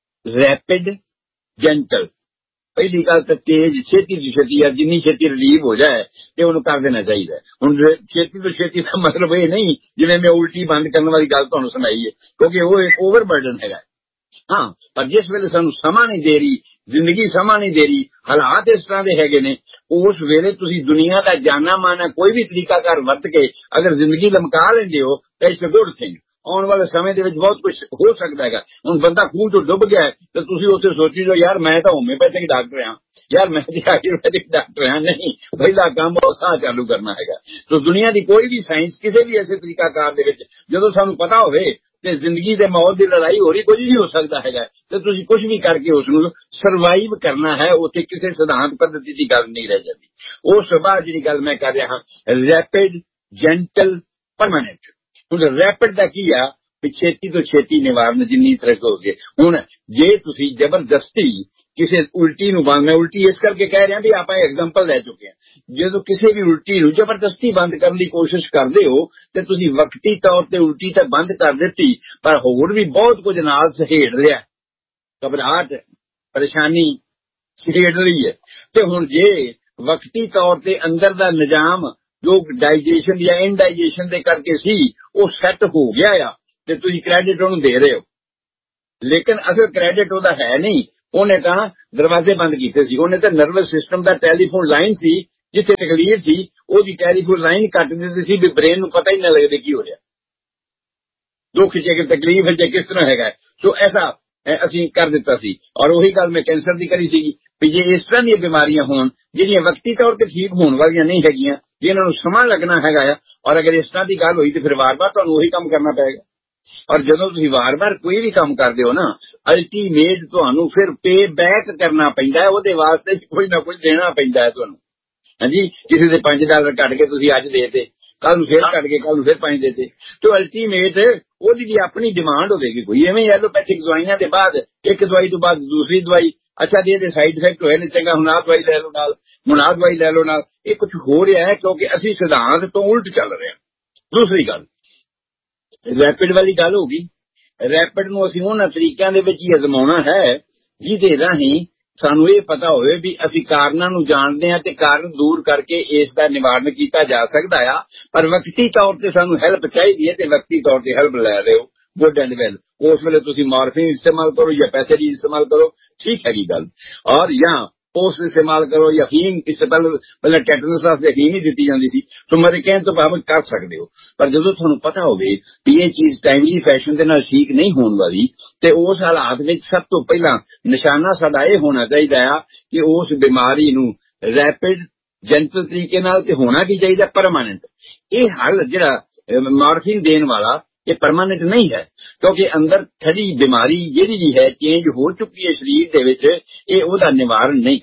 ਰੈਪਿਡ, ਜੈਂਟਲ। ਪਹਿਲੀ ਗੱਲ ਤਾਂ ਤੇਜ਼, ਛੇਤੀ ਤੋਂ ਛੇਤੀ, ਜਾਂ ਜਿੰਨੀ ਛੇਤੀ ਰਿਲੀਵ ਹੋ ਜਾਏ ਤੇ ਉਹਨੂੰ ਕਰ ਦੇਣਾ ਚਾਹੀਦਾ। ਹੁਣ ਛੇਤੀ ਤੋਂ ਛੇਤੀ ਦਾ ਮਤਲਬ ਇਹ ਨਹੀਂ ਜਿਵੇਂ ਮੈਂ ਉਲਟੀ ਬੰਦ ਕਰਨ ਵਾਲੀ ਗੱਲ ਤੁਹਾਨੂੰ ਸੁਣਾਈ ਹੈ, ਕਿਉਂਕਿ ਉਹ ਇੱਕ ਓਵਰਬਰਡਨ ਹੈਗਾ। ਹਾਂ, ਪਰ ਜਿਸ ਵੇਲੇ ਸਾਨੂੰ ਸਮਾਂ ਨਹੀਂ ਦੇ ਰਹੀ, ਜ਼ਿੰਦਗੀ ਸਮਾਂ ਨਹੀਂ ਦੇ ਰਹੀ, ਹਾਲਾਤ ਇਸ ਤਰ੍ਹਾਂ ਦੇ ਹੈਗੇ ਨੇ, ਉਸ ਵੇਲੇ ਤੁਸੀਂ ਦੁਨੀਆ ਦਾ ਜਾਨਾ ਮਾਨਾ ਕੋਈ ਵੀ ਤਰੀਕਾਕਾਰ ਵਰਤ ਕੇ ਅਗਰ ਜ਼ਿੰਦਗੀ ਲਮਕਾ ਲੈਂਦੇ ਹੋ ਤਾਂ ਇਟਸ ਅ ਗੁੱਡ ਥਿੰਗ। ਆਉਣ ਵਾਲੇ ਸਮੇਂ ਦੇ ਵਿੱਚ ਬਹੁਤ ਕੁਝ ਹੋ ਸਕਦਾ ਹੈਗਾ। ਹੁਣ ਬੰਦਾ ਖੂਹ ਤੋਂ ਡੁੱਬ ਗਿਆ ਤੇ ਤੁਸੀਂ ਉੱਥੇ ਸੋਚੀ ਜਾਓ ਯਾਰ ਮੈਂ ਤਾਂ ਹੋਮਿਓਪੈਥਿਕ ਡਾਕਟਰ ਹਾਂ, ਯਾਰ ਮੈਂ ਤਾਂ ਆਯੁਰਵੈਦਿਕ ਡਾਕਟਰ ਹਾਂ। ਨਹੀਂ, ਪਹਿਲਾ ਕੰਮ ਉਹ ਸਾਹ ਚਾਲੂ ਕਰਨਾ ਹੈਗਾ। ਤਾਂ ਦੁਨੀਆ ਦੀ ਕੋਈ ਵੀ ਸਾਇੰਸ ਕਿਸੇ ਵੀ ਐਸੇ ਤਰੀਕਾਕਾਰ ਦੇ ਵਿੱਚ ਜਦੋਂ ਸਾਨੂੰ ਪਤਾ ਹੋਵੇ ਤੇ ਜ਼ਿੰਦਗੀ ਦੇ ਮੌਤ ਦੀ ਲੜਾਈ ਹੋ ਰਹੀ, ਕੁਝ ਨਹੀਂ ਹੋ ਸਕਦਾ ਹੈਗਾ, ਤੇ ਤੁਸੀਂ ਕੁਝ ਵੀ ਕਰਕੇ ਉਸ ਨੂੰ ਸਰਵਾਈਵ ਕਰਨਾ ਹੈ। ਉੱਥੇ ਕਿਸੇ ਸਿਧਾਂਤ ਪੱਧਤੀ ਦੀ ਗੱਲ ਨਹੀਂ ਰਹਿ ਜਾਂਦੀ। ਉਸ ਤੋਂ ਬਾਅਦ ਜਿਹੜੀ ਗੱਲ ਮੈਂ ਕਰ ਰਿਹਾ ਹਾਂ, ਰੈਪਿਡ, ਜੈਂਟਲ, ਪਰਮਾਨੈਂਟ। ਹੁਣ ਰੈਪਿਡ ਦਾ ਕੀ ਆ ਵੀ ਛੇਤੀ ਤੋਂ ਛੇਤੀ ਨਿਵਾਰਨ ਜਿੰਨੀ ਤਰ੍ਹਾਂ ਹੋ ਗਏ। ਹੁਣ ਜੇ ਤੁਸੀਂ ਜ਼ਬਰਦਸਤੀ ਕਿਸੇ ਉਲਟੀ ਨੂੰ ਬੰਦ, ਮੈਂ ਉਲਟੀ ਇਸ ਕਰਕੇ ਕਹਿ ਰਿਹਾ ਵੀ ਆਪਾਂ ਐਗਜ਼ਾਮਪਲ ਲੈ ਚੁੱਕੇ ਹਾਂ, ਜਦੋਂ ਕਿਸੇ ਵੀ ਉਲਟੀ ਨੂੰ ਜ਼ਬਰਦਸਤੀ ਬੰਦ ਕਰਨ ਦੀ ਕੋਸ਼ਿਸ਼ ਕਰਦੇ ਹੋ ਤੇ ਤੁਸੀਂ ਵਕਤੀ ਤੌਰ ਤੇ ਉਲਟੀ ਤਾਂ ਬੰਦ ਕਰ ਦਿੱਤੀ, ਪਰ ਹੋਰ ਵੀ ਬਹੁਤ ਕੁਝ ਨਾਲ ਸਹੇੜ ਲਿਆ, ਘਬਰਾਹਟ, ਪਰੇਸ਼ਾਨੀ ਸਹੇੜ ਲਈ ਹੈ। ਤੇ ਹੁਣ ਜੇ ਵਕਤੀ ਤੌਰ ਤੇ ਅੰਦਰ ਦਾ ਨਿਜ਼ਾਮ ਜੋ ਡਾਈਜੇਸ਼ਨ ਜਾਂ ਇਨਡਾਈਜੇਸ਼ਨ ਦੇ ਕਰਕੇ ਸੀ ਉਹ ਸੈੱਟ ਹੋ ਗਿਆ ਆ ਤੇ ਤੁਸੀਂ ਕ੍ਰੈਡਿਟ ਉਹਨੂੰ ਦੇ ਰਹੇ ਹੋ, ਲੇਕਿਨ ਅਸਲ ਕ੍ਰੈਡਿਟ ਉਹਦਾ ਹੈ ਨਹੀਂ, ਉਹਨੇ ਤਾਂ ਦਰਵਾਜ਼ੇ ਬੰਦ ਕੀਤੇ ਸੀ, ਉਹਨੇ ਤਾਂ ਨਰਵਸ ਸਿਸਟਮ ਦਾ ਟੈਲੀਫੋਨ ਲਾਈਨ ਸੀ, ਜਿੱਥੇ ਤਕਲੀਫ ਸੀ ਉਹਦੀ ਟੈਲੀਫੋਨ ਲਾਈਨ ਕੱਟ ਦਿੱਤੀ ਸੀ ਵੀ ਬ੍ਰੇਨ ਨੂੰ ਪਤਾ ਹੀ ਨਾ ਲੱਗਦੇ ਕੀ ਹੋ ਰਿਹਾ, ਦੁੱਖ ਜੇ ਤਕਲੀਫ ਜੇ ਕਿਸ ਤਰ੍ਹਾਂ ਹੈਗਾ। ਸੋ ਐਸਾ ਅਸੀਂ ਕਰ ਦਿੱਤਾ ਸੀ। ਔਰ ਉਹੀ ਗੱਲ ਮੈਂ ਕੈਂਸਰ ਦੀ ਕਰੀ ਸੀਗੀ ਵੀ ਜੇ ਇਸ ਤਰ੍ਹਾਂ ਦੀਆਂ ਬਿਮਾਰੀਆਂ ਹੋਣ ਜਿਹੜੀਆਂ ਵਕਤੀ ਤੌਰ ਤੇ ਠੀਕ ਹੋਣ ਵਾਲੀਆਂ ਨਹੀਂ ਹੈਗੀਆਂ, ਜਿਨ੍ਹਾਂ ਨੂੰ ਸਮਾਂ ਲੱਗਣਾ ਹੈਗਾ ਆ, ਔਰ ਅਗਰ ਇਸ ਤਰ੍ਹਾਂ ਦੀ ਗੱਲ ਹੋਈ ਤੇ ਫਿਰ ਵਾਰ-ਵਾਰ ਤੁਹਾਨੂੰ ਉਹੀ ਕੰਮ ਕਰਨਾ ਪਏਗਾ। ਔਰ ਜਦੋਂ ਤੁਸੀਂ ਵਾਰ-ਵਾਰ ਕੋਈ ਵੀ ਕੰਮ ਕਰਦੇ ਹੋ ਨਾ, ਅਲਟੀਮੇਟ ਤੁਹਾਨੂੰ ਫਿਰ ਪੇ ਬੈਕ ਕਰਨਾ ਪੈਂਦਾ ਹੈ, ਉਹਦੇ ਵਾਸਤੇ ਕੁਝ ਨਾ ਕੁਝ ਦੇਣਾ ਪੈਂਦਾ ਹੈ ਤੁਹਾਨੂੰ। ਹਾਂਜੀ, ਕਿਸੇ ਦੇ $5 ਕੱਢ ਕੇ ਤੁਸੀਂ ਅੱਜ ਦੇਤੇ, ਕੱਲ ਨੂੰ ਫਿਰ ਕੱਢ ਕੇ ਕੱਲ ਨੂੰ ਫਿਰ 5 ਦੇਤੇ, ਤੇ ਅਲਟੀਮੇਟ ਉਹਦੀ ਵੀ ਆਪਣੀ ਡਿਮਾਂਡ ਹੋਵੇਗੀ ਕੋਈ। ਐਵੇਂ ਐਲੋਪੈਥਿਕ ਦਵਾਈਆਂ ਦੇ ਬਾਅਦ ਇੱਕ ਦਵਾਈ ਤੋਂ ਬਾਅਦ ਦੂਸਰੀ ਦਵਾਈ, ਅੱਛਾ ਜੀ ਇਹਦੇ ਸਾਈਡ ਇਫੈਕਟ ਹੋਏ ਨੇ, ਚੰਗਾ ਹੁਣ ਆਹ ਦਵਾਈ ਲੈ ਲਓ ਨਾਲ, ਹੁਣ ਆਹ ਦਵਾਈ ਲੈ ਲਓ ਨਾਲ। ਇਹ ਕੁਝ ਹੋ ਰਿਹਾ ਹੈ ਕਿਉਂਕਿ ਅਸੀਂ ਸਿਧਾਂਤ ਤੋਂ ਉਲਟ ਚੱਲ ਰਹੇ ਹਾਂ। ਦੂਸਰੀ ਗੱਲ ਰੈਪਿਡ ਵਾਲੀ ਗੱਲ ਹੋ ਗਈ। ਰੈਪਿਡ ਨੂੰ ਅਸੀਂ ਉਹਨਾਂ ਤਰੀਕਿਆਂ ਦੇ ਵਿੱਚ ਹੀ ਅਜ਼ਮਾਉਣਾ ਹੈ ਜਿਹਦੇ ਰਾਹੀਂ ਸਾਨੂੰ ਇਹ ਪਤਾ ਹੋਵੇ ਵੀ ਅਸੀਂ ਕਾਰਨਾਂ ਨੂੰ ਜਾਣਦੇ ਹਾਂ ਤੇ ਕਾਰਨ ਦੂਰ ਕਰਕੇ ਇਸ ਦਾ ਨਿਵਾਰਨ ਕੀਤਾ ਜਾ ਸਕਦਾ ਆ। ਪਰ ਵਕਤੀ ਤੌਰ ਤੇ ਸਾਨੂੰ ਹੈਲਪ ਚਾਹੀਦੀ ਹੈ ਤੇ ਵਕਤੀ ਤੌਰ ਤੇ ਹੈਲਪ ਲੈ ਰਹੇ ਹੋ, ਗੁੱਡ ਐਂਡ ਵੈਲ। ਉਸ ਵੇਲੇ ਤੁਸੀਂ ਮਾਰਫਿਨ ਇਸਤੇਮਾਲ ਕਰੋ ਜਾਂ ਪੈਸੇਡੀ ਇਸਤੇਮਾਲ ਕਰੋ, ਠੀਕ ਹੈਗੀ ਗੱਲ। ਔਰ ਜਾਂ ਪੋਸਟ ਇਸਤੇਮਾਲ ਕਰੋ ਜਾਂ ਅਫੀਮ, ਇਸ ਤੋਂ ਪਹਿਲਾਂ ਟੈਟਨਸ ਵਾਸਤੇ ਅਫੀਮ ਹੀ ਦਿੱਤੀ ਜਾਂਦੀ ਸੀ, ਸੋ ਮੇਰੇ ਕਹਿਣ ਤੋਂ ਭਾਵ ਕਰ ਸਕਦੇ ਹੋ। ਪਰ ਜਦੋਂ ਤੁਹਾਨੂੰ ਪਤਾ ਹੋਵੇ ਵੀ ਇਹ ਚੀਜ਼ ਟਾਈਮਲੀ ਫੈਸ਼ਨ ਦੇ ਨਾਲ ਠੀਕ ਨਹੀਂ ਹੋਣ ਵਾਲੀ, ਤੇ ਉਸ ਹਾਲਾਤ ਵਿੱਚ ਸਭ ਤੋਂ ਪਹਿਲਾਂ ਨਿਸ਼ਾਨਾ ਸਾਡਾ ਇਹ ਹੋਣਾ ਚਾਹੀਦਾ ਆ ਕਿ ਉਸ ਬਿਮਾਰੀ ਨੂੰ ਰੈਪਿਡ ਜੈਂਟਲ ਤਰੀਕੇ ਨਾਲ ਤੇ ਹੋਣਾ ਕੀ ਚਾਹੀਦਾ, ਪਰਮਾਨੈਂਟ। ਇਹ ਹੱਲ ਜਿਹੜਾ ਮਾਰਫਿਨ ਦੇਣ ਵਾਲਾ ਇਹ ਪਰਮਾਨੈਂਟ ਨਹੀਂ ਹੈ, ਕਿਉਂਕਿ ਅੰਦਰ ਖੜੀ ਬਿਮਾਰੀ ਜਿਹੜੀ ਵੀ ਹੈ ਚੇਂਜ ਹੋ ਚੁੱਕੀ ਹੈ ਸਰੀਰ ਦੇ ਵਿੱਚ, ਇਹ ਉਹਦਾ ਨਿਵਾਰਨ ਨਹੀਂ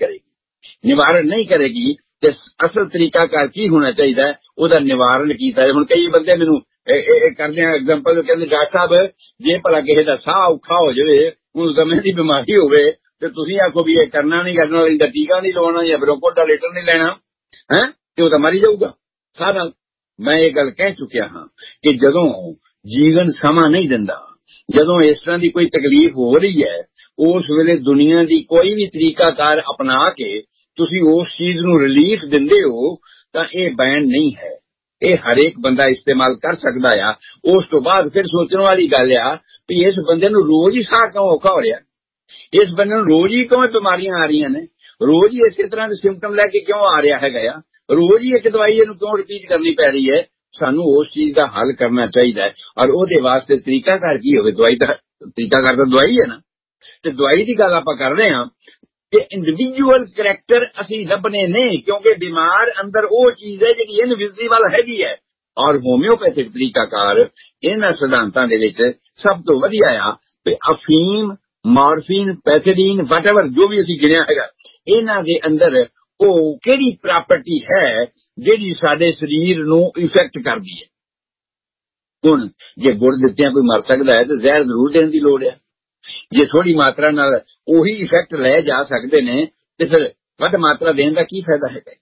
ਕਰੇਗੀ। ਤੇ ਅਸਲ ਤਰੀਕਾਕਾਰ ਕੀ ਹੋਣਾ ਚਾਹੀਦਾ ਹੈ, ਉਹਦਾ ਨਿਵਾਰਨ ਕੀਤਾ ਹੈ। ਹੁਣ ਕਈ ਬੰਦੇ ਮੈਨੂੰ ਕਰਦੇ ਆ ਐਗਜ਼ਾਮਪਲ, ਕਹਿੰਦੇ ਡਾਕਟਰ ਸਾਹਿਬ ਜੇ ਭਲਾ ਕਿਸੇ ਦਾ ਸਾਹ ਔਖਾ ਹੋ ਜਾਵੇ, ਉਸ ਸਮੇਂ ਦੀ ਬਿਮਾਰੀ ਹੋਵੇ, ਤੇ ਤੁਸੀਂ ਆਖੋ ਵੀ ਇਹ ਕਰਨਾ ਨਹੀਂ ਕਰਨਾ, ਇਹਦਾ ਟੀਕਾ ਨਹੀਂ ਲਵਾਉਣਾ ਜਾਂ ਬ੍ਰੋਂਕੋਡਾਇਲੇਟਰ ਨਹੀਂ ਲੈਣਾ ਹੈ, ਤੇ ਉਹ ਤਾਂ ਮਰ ਜਾਊਗਾ ਸਾਹ ਨਾਲ। ਮੈਂ ਇਹ ਗੱਲ ਕਹਿ ਚੁੱਕਿਆ ਹਾਂ ਕਿ ਜਦੋਂ ਜੀਵਨ ਸਮਾਂ ਨਹੀਂ ਦਿੰਦਾ, ਜਦੋਂ ਇਸ ਤਰ੍ਹਾਂ ਦੀ ਕੋਈ ਤਕਲੀਫ ਹੋ ਰਹੀ ਹੈ, ਉਸ ਵੇਲੇ ਦੁਨੀਆ ਦੀ ਕੋਈ ਵੀ ਤਰੀਕਾਕਾਰ ਅਪਣਾ ਕੇ ਤੁਸੀਂ ਉਸ ਚੀਜ਼ ਨੂੰ ਰਿਲੀਫ ਦਿੰਦੇ ਹੋ ਤਾਂ ਇਹ ਬੈਨ ਨਹੀਂ ਹੈ। ਇਹ ਹਰੇਕ ਬੰਦਾ ਇਸਤੇਮਾਲ ਕਰ ਸਕਦਾ ਆ। ਉਸ ਤੋਂ ਬਾਅਦ ਫਿਰ ਸੋਚਣ ਵਾਲੀ ਗੱਲ ਆ ਵੀ ਇਸ ਬੰਦੇ ਨੂੰ ਰੋਜ਼ ਹੀ ਸਾਹ ਕਿਉਂ ਔਖਾ ਹੋ ਰਿਹਾ, ਇਸ ਬੰਦੇ ਨੂੰ ਰੋਜ਼ ਹੀ ਕਿਉਂ ਬਿਮਾਰੀਆਂ ਆ ਰਹੀਆਂ ਨੇ, ਰੋਜ਼ ਹੀ ਇਸੇ ਤਰ੍ਹਾਂ ਦੇ ਸਿੰਪਟਮ ਲੈ ਕੇ ਕਿਉਂ ਆ ਰਿਹਾ ਹੈਗਾ ਆ, ਰੋਜ਼ ਹੀ ਇੱਕ ਦਵਾਈ ਇਹਨੂੰ ਕਿਉਂ ਰਿਪੀਟ ਕਰਨੀ ਪੈ ਰਹੀ ਹੈ। ਸਾਨੂੰ ਉਸ ਚੀਜ਼ ਦਾ ਹੱਲ ਕਰਨਾ ਚਾਹੀਦਾ ਹੈ। ਔਰ ਉਹਦੇ ਵਾਸਤੇ ਤਰੀਕਾਕਾਰ ਕੀ ਹੋਵੇ, ਦਵਾਈ ਦਾ ਤਰੀਕਾਕਾਰ ਤਾਂ ਦਵਾਈ ਹੈ ਨਾ। ਤੇ ਦਵਾਈ ਦੀ ਗੱਲ ਆਪਾਂ ਕਰ ਰਹੇ ਹਾਂ ਕਿ ਇੰਡੀਵਿਜੂਅਲ ਕਰੈਕਟਰ ਅਸੀਂ ਲੱਭਣੇ ਨੇ, ਕਿਉਂਕਿ ਬਿਮਾਰ ਅੰਦਰ ਉਹ ਚੀਜ਼ ਹੈ ਜਿਹੜੀ ਇਨਵਿਜ਼ੀਬਲ ਹੈਗੀ ਹੈ। ਔਰ ਹੋਮਿਓਪੈਥਿਕ ਤਰੀਕਾਕਾਰ ਇਹਨਾਂ ਸਿਧਾਂਤਾਂ ਦੇ ਵਿੱਚ ਸਭ ਤੋਂ ਵਧੀਆ ਆ ਵੀ ਅਫੀਮ, ਮਾਰਫਿਨ, ਪੈਥੇਡੀਨ, ਵਾਟਐਵਰ ਜੋ ਵੀ ਅਸੀਂ ਗਿਣਿਆ ਹੈਗਾ, ਇਹਨਾਂ ਦੇ ਅੰਦਰ ਉਹ ਕਿਹੜੀ ਪ੍ਰਾਪਰਟੀ ਹੈ ਜਿਹੜੀ ਸਾਡੇ ਸਰੀਰ ਨੂੰ ਇਫੈਕਟ ਕਰਦੀ ਹੈ। ਹੁਣ ਜੇ ਗੁੜ ਦਿੱਤਿਆਂ ਕੋਈ ਮਰ ਸਕਦਾ ਹੈ ਤਾਂ ਜ਼ਹਿਰ ਜ਼ਰੂਰ ਦੇਣ ਦੀ ਲੋੜ ਹੈ। ਜੇ ਥੋੜੀ ਮਾਤਰਾ ਨਾਲ ਉਹੀ ਇਫੈਕਟ ਲੈ ਜਾ ਸਕਦੇ ਨੇ ਤੇ ਫਿਰ ਵੱਧ ਮਾਤਰਾ ਦੇਣ ਦਾ ਕੀ ਫਾਇਦਾ ਹੈਗਾ।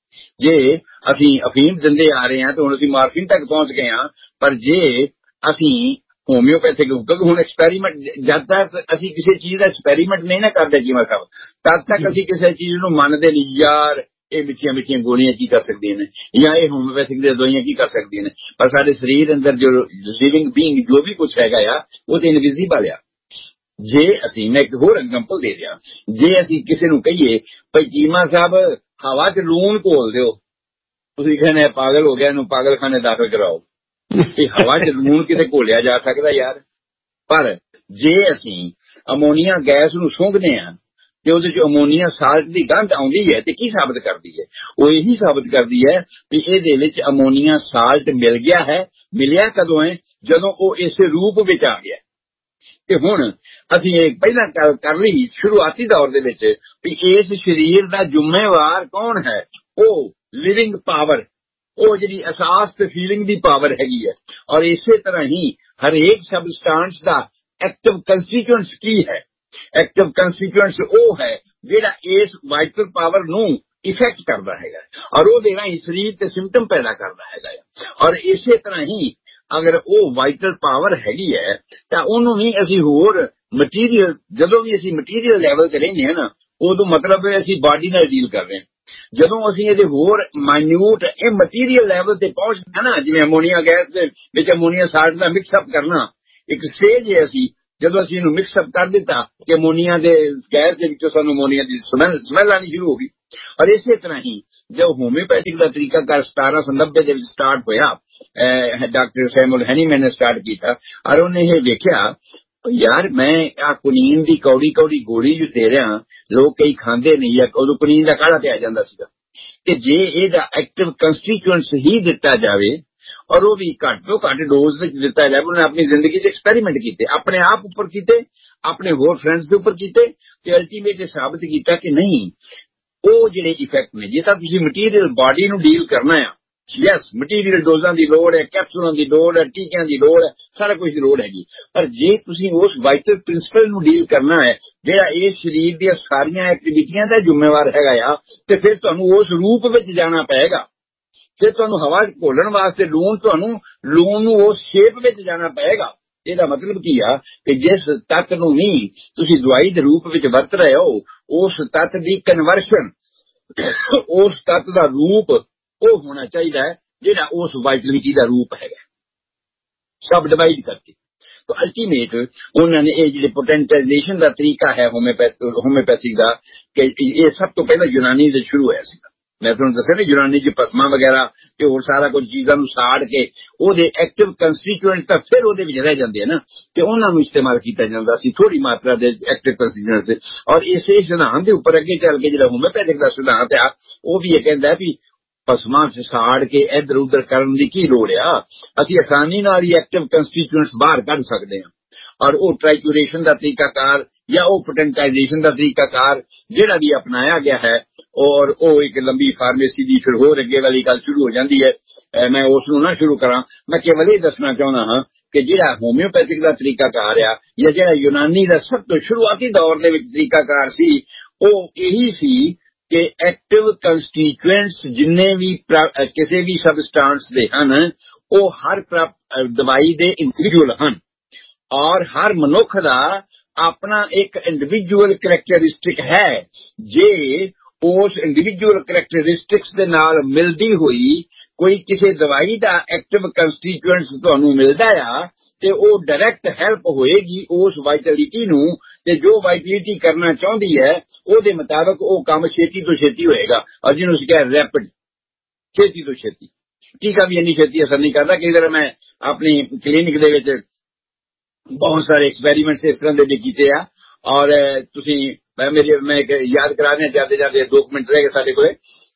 ਜੇ ਅਸੀਂ ਅਫੀਮ ਦਿੰਦੇ ਆ ਰਹੇ ਹਾਂ ਤਾਂ ਹੁਣ ਅਸੀਂ ਮਾਰਫਿਨ ਤੱਕ ਪਹੁੰਚ ਗਏ ਹਾਂ, ਪਰ ਜੇ ਅਸੀਂ ਹੋਮਿਓਪੈਥਿਕ, ਕਿਉਂਕਿ ਹੁਣ ਐਕਸਪੈਰੀਮੈਂਟ, ਜਦ ਤੱਕ ਅਸੀਂ ਕਿਸੇ ਚੀਜ਼ ਦਾ ਐਕਸਪੈਰੀਮੈਂਟ ਨਹੀਂ ਨਾ ਕਰਦੇ ਜੀਵਾ ਸਾਹਿਬ, ਤਦ ਤੱਕ ਅਸੀਂ ਕਿਸੇ ਚੀਜ਼ ਨੂੰ ਮੰਨਦੇ ਨਹੀਂ। ਯਾਰ ਇਹ ਮਿੱਠੀਆਂ ਮਿੱਠੀਆਂ ਗੋਲੀਆਂ ਕੀ ਕਰ ਸਕਦੀਆਂ ਨੇ, ਜਾਂ ਇਹ ਹੋਮਿਓਪੈਥਿਕ ਦੀਆਂ ਦਵਾਈਆਂ ਕੀ ਕਰ ਸਕਦੀਆਂ ਨੇ, ਪਰ ਸਾਡੇ ਸਰੀਰ ਅੰਦਰ ਜੋ ਲਿਵਿੰਗ ਬੀਇੰਗ ਜੋ ਵੀ ਕੁਛ ਹੈਗਾ ਆ ਉਹ ਤੇ ਇਨਵਿਜ਼ੀਬਲ ਆ। ਜੇ ਅਸੀਂ, ਮੈਂ ਇੱਕ ਹੋਰ ਐਗਜ਼ਾਮਪਲ ਦੇ ਦਿਆਂ, ਜੇ ਅਸੀਂ ਕਿਸੇ ਨੂੰ ਕਹੀਏ ਭਾਈ ਚੀਮਾ ਸਾਹਿਬ ਹਵਾ 'ਚ ਲੂਣ ਘੋਲ ਦਿਓ, ਤੁਸੀਂ ਕਹਿੰਦੇ ਪਾਗਲ ਹੋ ਗਿਆ, ਇਹਨੂੰ ਪਾਗਲਖਾਨੇ ਦਾਖਲ ਕਰਾਓ। ਇਹ ਹਵਾ 'ਚ ਲੂਣ ਕਿਤੇ ਘੋਲਿਆ ਜਾ ਸਕਦਾ ਯਾਰ। ਪਰ ਜੇ ਅਸੀਂ ਅਮੋਨੀਆ ਗੈਸ ਨੂੰ ਸੁੰਘਦੇ ਹਾਂ ਤੇ ਉਹਦੇ 'ਚ ਅਮੋਨੀਆ ਸਾਲਟ ਦੀ ਗੰਧ ਆਉਂਦੀ ਹੈ ਤੇ ਕੀ ਸਾਬਤ ਕਰਦੀ ਹੈ, ਉਹ ਇਹੀ ਸਾਬਤ ਕਰਦੀ ਹੈ ਵੀ ਇਹਦੇ ਵਿੱਚ ਅਮੋਨੀਆ ਸਾਲਟ ਮਿਲ ਗਿਆ ਹੈ। ਮਿਲਿਆ ਕਦੋਂ ਹੈ, ਜਦੋਂ ਉਹ ਇਸੇ ਰੂਪ ਵਿੱਚ ਆ ਗਿਆ। ਤੇ ਹੁਣ ਅਸੀਂ ਇਹ ਪਹਿਲਾਂ ਕਰ ਲਈ ਸ਼ੁਰੂਆਤੀ ਦੌਰ ਦੇ ਵਿੱਚ ਵੀ ਇਸ ਸਰੀਰ ਦਾ ਜ਼ਿੰਮੇਵਾਰ ਕੌਣ ਹੈ, ਉਹ ਲਿਵਿੰਗ ਪਾਵਰ, ਉਹ ਜਿਹੜੀ ਅਹਿਸਾਸ ਤੇ ਫੀਲਿੰਗ ਦੀ ਪਾਵਰ ਹੈਗੀ ਹੈ। ਔਰ ਇਸੇ ਤਰ੍ਹਾਂ ਹੀ ਹਰੇਕ ਸਬਸਟੈਂਸ ਦਾ ਐਕਟਿਵ ਕੰਸਟੀਟਿਊਐਂਟਸ ਕੀ ਹੈ। ਐਕਟਿਵ ਕੰਸਟੀਟਿਊਐਂਟਸ ਉਹ ਹੈ ਜਿਹੜਾ ਇਸ ਵਾਈਟਲ ਪਾਵਰ ਨੂੰ ਇਫੈਕਟ ਕਰਦਾ ਹੈਗਾ ਔਰ ਉਹਦੇ ਰਾਹੀਂ ਸਰੀਰ ਤੇ ਸਿੰਪਟਮ ਪੈਦਾ ਕਰਦਾ ਹੈਗਾ। ਔਰ ਇਸੇ ਤਰ੍ਹਾਂ ਹੀ ਅਗਰ ਉਹ ਵਾਈਟਲ ਪਾਵਰ ਹੈਗੀ ਹੈ ਤਾਂ ਉਹਨੂੰ ਵੀ ਅਸੀਂ ਹੋਰ ਮਟੀਰੀਅਲ, ਜਦੋਂ ਵੀ ਅਸੀਂ ਮਟੀਰੀਅਲ ਲੈਵਲ ਤੇ ਰਹਿੰਦੇ ਹਾਂ ਨਾ, ਉਦੋਂ ਮਤਲਬ ਅਸੀਂ ਬਾਡੀ ਨਾਲ ਡੀਲ ਕਰ ਰਹੇ ਹਾਂ। ਜਦੋਂ ਅਸੀਂ ਇਹਦੇ ਹੋਰ ਮਾਈਨਿਊਟ ਇਹ ਮਟੀਰੀਅਲ ਲੈਵਲ ਤੇ ਪਹੁੰਚਦੇ ਨਾ, ਜਿਵੇਂ ਅਮੋਨੀਆ ਗੈਸ ਦੇ ਵਿੱਚ ਅਮੋਨੀਆ ਸਾਲਟ ਦਾ ਮਿਕਸਅਪ ਕਰਨਾ, ਇੱਕ ਸਟੇਜ ਹੈ ਅਸੀਂ ਜਦੋਂ ਅਸੀਂ ਇਹਨੂੰ ਮਿਕਸਅਪ ਕਰ ਦਿੱਤਾ ਕਿ ਅਮੋਨੀਆ ਦੇ ਗੈਸ ਦੇ ਵਿੱਚੋਂ ਸਾਨੂੰ ਅਮੋਨੀਆ ਦੀ ਸਮੈਲ ਆਉਣੀ ਸ਼ੁਰੂ ਹੋ ਗਈ। ਔਰ ਇਸੇ ਤਰ੍ਹਾਂ ਹੀ ਜੋ ਹੋਮਿਓਪੈਥਿਕ ਦਾ ਤਰੀਕਾਕਾਰ 1790 ਦੇ ਵਿੱਚ ਸਟਾਰਟ ਹੋਇਆ, ਡਾਕਟਰ ਸੈਮੂਅਲ ਹੈਨੀਮੈਨ ਨੇ ਸਟਾਰਟ ਕੀਤਾ, ਔਰ ਉਹਨੇ ਇਹ ਵੇਖਿਆ ਯਾਰ ਮੈਂ ਆ ਕੁਨੀਨ ਦੀ ਕੌੜੀ ਕੌੜੀ ਗੋਲੀ ਜੋ ਦੇ ਰਿਹਾ, ਲੋਕ ਕਈ ਖਾਂਦੇ ਨਹੀਂ, ਜਾਂ ਉਦੋਂ ਕੁਨੀਨ ਦਾ ਕਾੜਾ ਪਿਆ ਜਾਂਦਾ ਸੀਗਾ, ਕਿ ਜੇ ਇਹਦਾ ਐਕਟਿਵ ਕੰਸਟੀਟਿਊਐਂਟਸ ਹੀ ਦਿੱਤਾ ਜਾਵੇ ਔਰ ਉਹ ਵੀ ਘੱਟ ਤੋਂ ਘੱਟ ਡੋਜ਼ ਵਿੱਚ ਦਿੱਤਾ ਜਾਵੇ। ਉਹਨੇ ਆਪਣੀ ਜ਼ਿੰਦਗੀ 'ਚ ਐਕਸਪੈਰੀਮੈਂਟ ਕੀਤੇ, ਆਪਣੇ ਆਪ ਉੱਪਰ ਕੀਤੇ, ਆਪਣੇ ਹੋਰ ਫਰੈਂਡਸ ਦੇ ਉੱਪਰ ਕੀਤੇ, ਤੇ ਅਲਟੀਮੇਟ ਸਾਬਤ ਕੀਤਾ ਕਿ ਨਹੀਂ, ਉਹ ਜਿਹੜੇ ਇਫੈਕਟ ਨੇ, ਜੇ ਤਾਂ ਤੁਸੀਂ ਮਟੀਰੀਅਲ ਬਾਡੀ ਨੂੰ ਡੀਲ ਕਰਨਾ ਆ, ਯੈਸ ਮਟੀਰੀਅਲ ਡੋਜ਼ਾਂ ਦੀ ਲੋੜ ਹੈ, ਕੈਪਸੂਲਾਂ ਦੀ ਲੋੜ ਹੈ, ਟੀਕਿਆਂ ਦੀ ਲੋੜ ਹੈ, ਸਾਰਾ ਕੁਝ ਦੀ ਲੋੜ ਹੈਗੀ, ਪਰ ਜੇ ਤੁਸੀਂ ਉਸ ਵਾਈਟਲ ਪ੍ਰਿੰਸੀਪਲ ਨੂੰ ਡੀਲ ਕਰਨਾ ਹੈ ਜਿਹੜਾ ਇਹ ਸਰੀਰ ਦੀਆਂ ਸਾਰੀਆਂ ਐਕਟੀਵਿਟੀਆਂ ਦਾ ਜ਼ਿੰਮੇਵਾਰ ਹੈਗਾ ਆ, ਤੇ ਫਿਰ ਤੁਹਾਨੂੰ ਉਸ ਰੂਪ ਵਿੱਚ ਜਾਣਾ ਪਏਗਾ। ਫਿਰ ਤੁਹਾਨੂੰ ਹਵਾ ਘੋਲਣ ਵਾਸਤੇ ਲੂਣ ਨੂੰ ਉਸ ਸ਼ੇਪ ਵਿੱਚ ਜਾਣਾ ਪਏਗਾ। ਇਹਦਾ ਮਤਲਬ ਕੀ ਆ ਕਿ ਜਿਸ ਤੱਤ ਨੂੰ ਵੀ ਤੁਸੀਂ ਦਵਾਈ ਦੇ ਰੂਪ ਵਿੱਚ ਵਰਤ ਰਹੇ ਹੋ, ਉਸ ਤੱਤ ਦੀ ਕਨਵਰਸ਼ਨ, ਉਸ ਤੱਤ ਦਾ ਰੂਪ ਉਹ ਹੋਣਾ ਚਾਹੀਦਾ ਹੈ ਜਿਹੜਾ ਉਸ ਵਾਈਟਲਿਟੀ ਦਾ ਰੂਪ ਹੈਗਾ, ਸਬ ਡਿਵਾਈਡ ਕਰਕੇ। तो अल्टीमेट उन्होंने ये जो पोटेंटाइजेशन का तरीका है होम्योपैथी का, कि ये सब तो पहले यूनानी से शुरू होया सी। मैं तुहानू दस्सिया ना यूनानी च पसमा वगैरह ते होर सारा कुछ चीज़ां नूं साड़ के ओहदे एक्टिव कंस्टीट्यूएंट तां फिर ओहदे विच रह जांदे ना, ते उहनां नूं इस्तेमाल कीता जांदा सी थोड़ी मात्रा दे एक्टिव कंस्टीट्यूएंट से। और इस सिद्धांत दे उपर अगे चल के जिहड़ा होम्योपैथिक दा सिद्धांत आ ओह भी ये कहंदा है भी पसमा च साड़ के इधर उधर करन दी की लोड़ आ, असीं आसानी नाल ही एक्टिव कंस्टीट्यूएंट्स बाहर कढ सकदे हां। और वो ट्राइक्यूरेशन का तरीकाकार या वो पोटेंटाइजेशन का तरीकाकार जिहड़ा भी अपनाया गया है, और वो एक लंबी फार्मेसी की फिर होर अगे वाली गल शुरू हो जाती है। मैं उसनूं ना शुरू करा, मैं केवल ये दसना चाहना हाँ कि जिहड़ा होम्योपैथिक का तरीकाकार आ या जिहड़ा यूनानी का सब तो शुरुआती दौर दे विच तरीकाकार सी, वो यही सी कि एक्टिव कंस्टीट्यूएंट्स जिन्ने भी किसी भी सबस्टांस दे हन, वो हर दवाई दे इंडिविजुअल हन, और हर मनुख दा अपना एक इंडिविजुअल करैक्टरिस्टिक है। जे उस इंडिविजुअल करैक्टरिस्टिक्स दे नाल मिलदी हुई कोई किसी दवाई दा एक्टिव कंस्टीट्यूएंट्स तुहानू मिलदा आ, ते वो डायरैक्ट हेल्प होएगी उस वाइटलिटी नू, ते जो वाइटलिटी करना चाहती है ओहदे मुताबिक वो काम छेती तो छेती होएगा। और जिन्हों कहा रैपिड, छेती तो छेती। टीका भी इन्नी छेती असर नहीं करता। कई बार मैं अपनी क्लीनिक दे विच बहुत सारे एक्सपेरीमेंट्स इस तरह के भी किए, और मैं याद कराने जाते जाते 2 मिनट रह गए साडे कोले।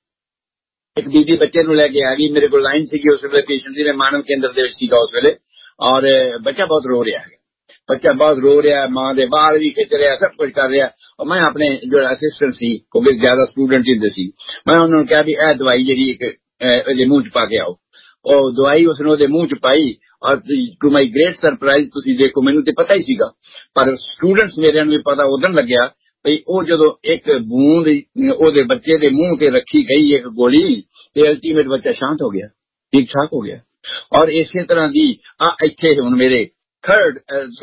एक बीबी बच्चे नूं लैके आ गई मेरे को, लाइन सी उस वे पेशेंट दी, मानव केंद्र दे विच सीगा उस वेले, और बच्चा बहुत रो रहा है, बच्चा बहुत रो रहा है, मां दे बाल भी खिच रहा, सब कुछ कर रहा। और मैं अपने जो असिस्टेंट सी, क्योंकि ज्यादा स्टूडेंट ही सी, मैं उन्होंने कहा भी यह दवाई जी एक मुंह च पा के आओ। और दवाई उसने ओहदे मुंह च पाई, और टू माई ग्रेट सरप्राइज तुसीं देखो, मैनू तो पता ही सीगा, पर स्टूडेंट्स मेरे भी पता उदन लग्या भई वो जदों एक बूंद ओहदे बच्चे दे मुंह ते रखी गई एक गोली, ते अल्टीमेट बच्चा शांत हो गया, ठीक ठाक हो गया। और इसे तरह दी इत्थे हुण मेरे थर्ड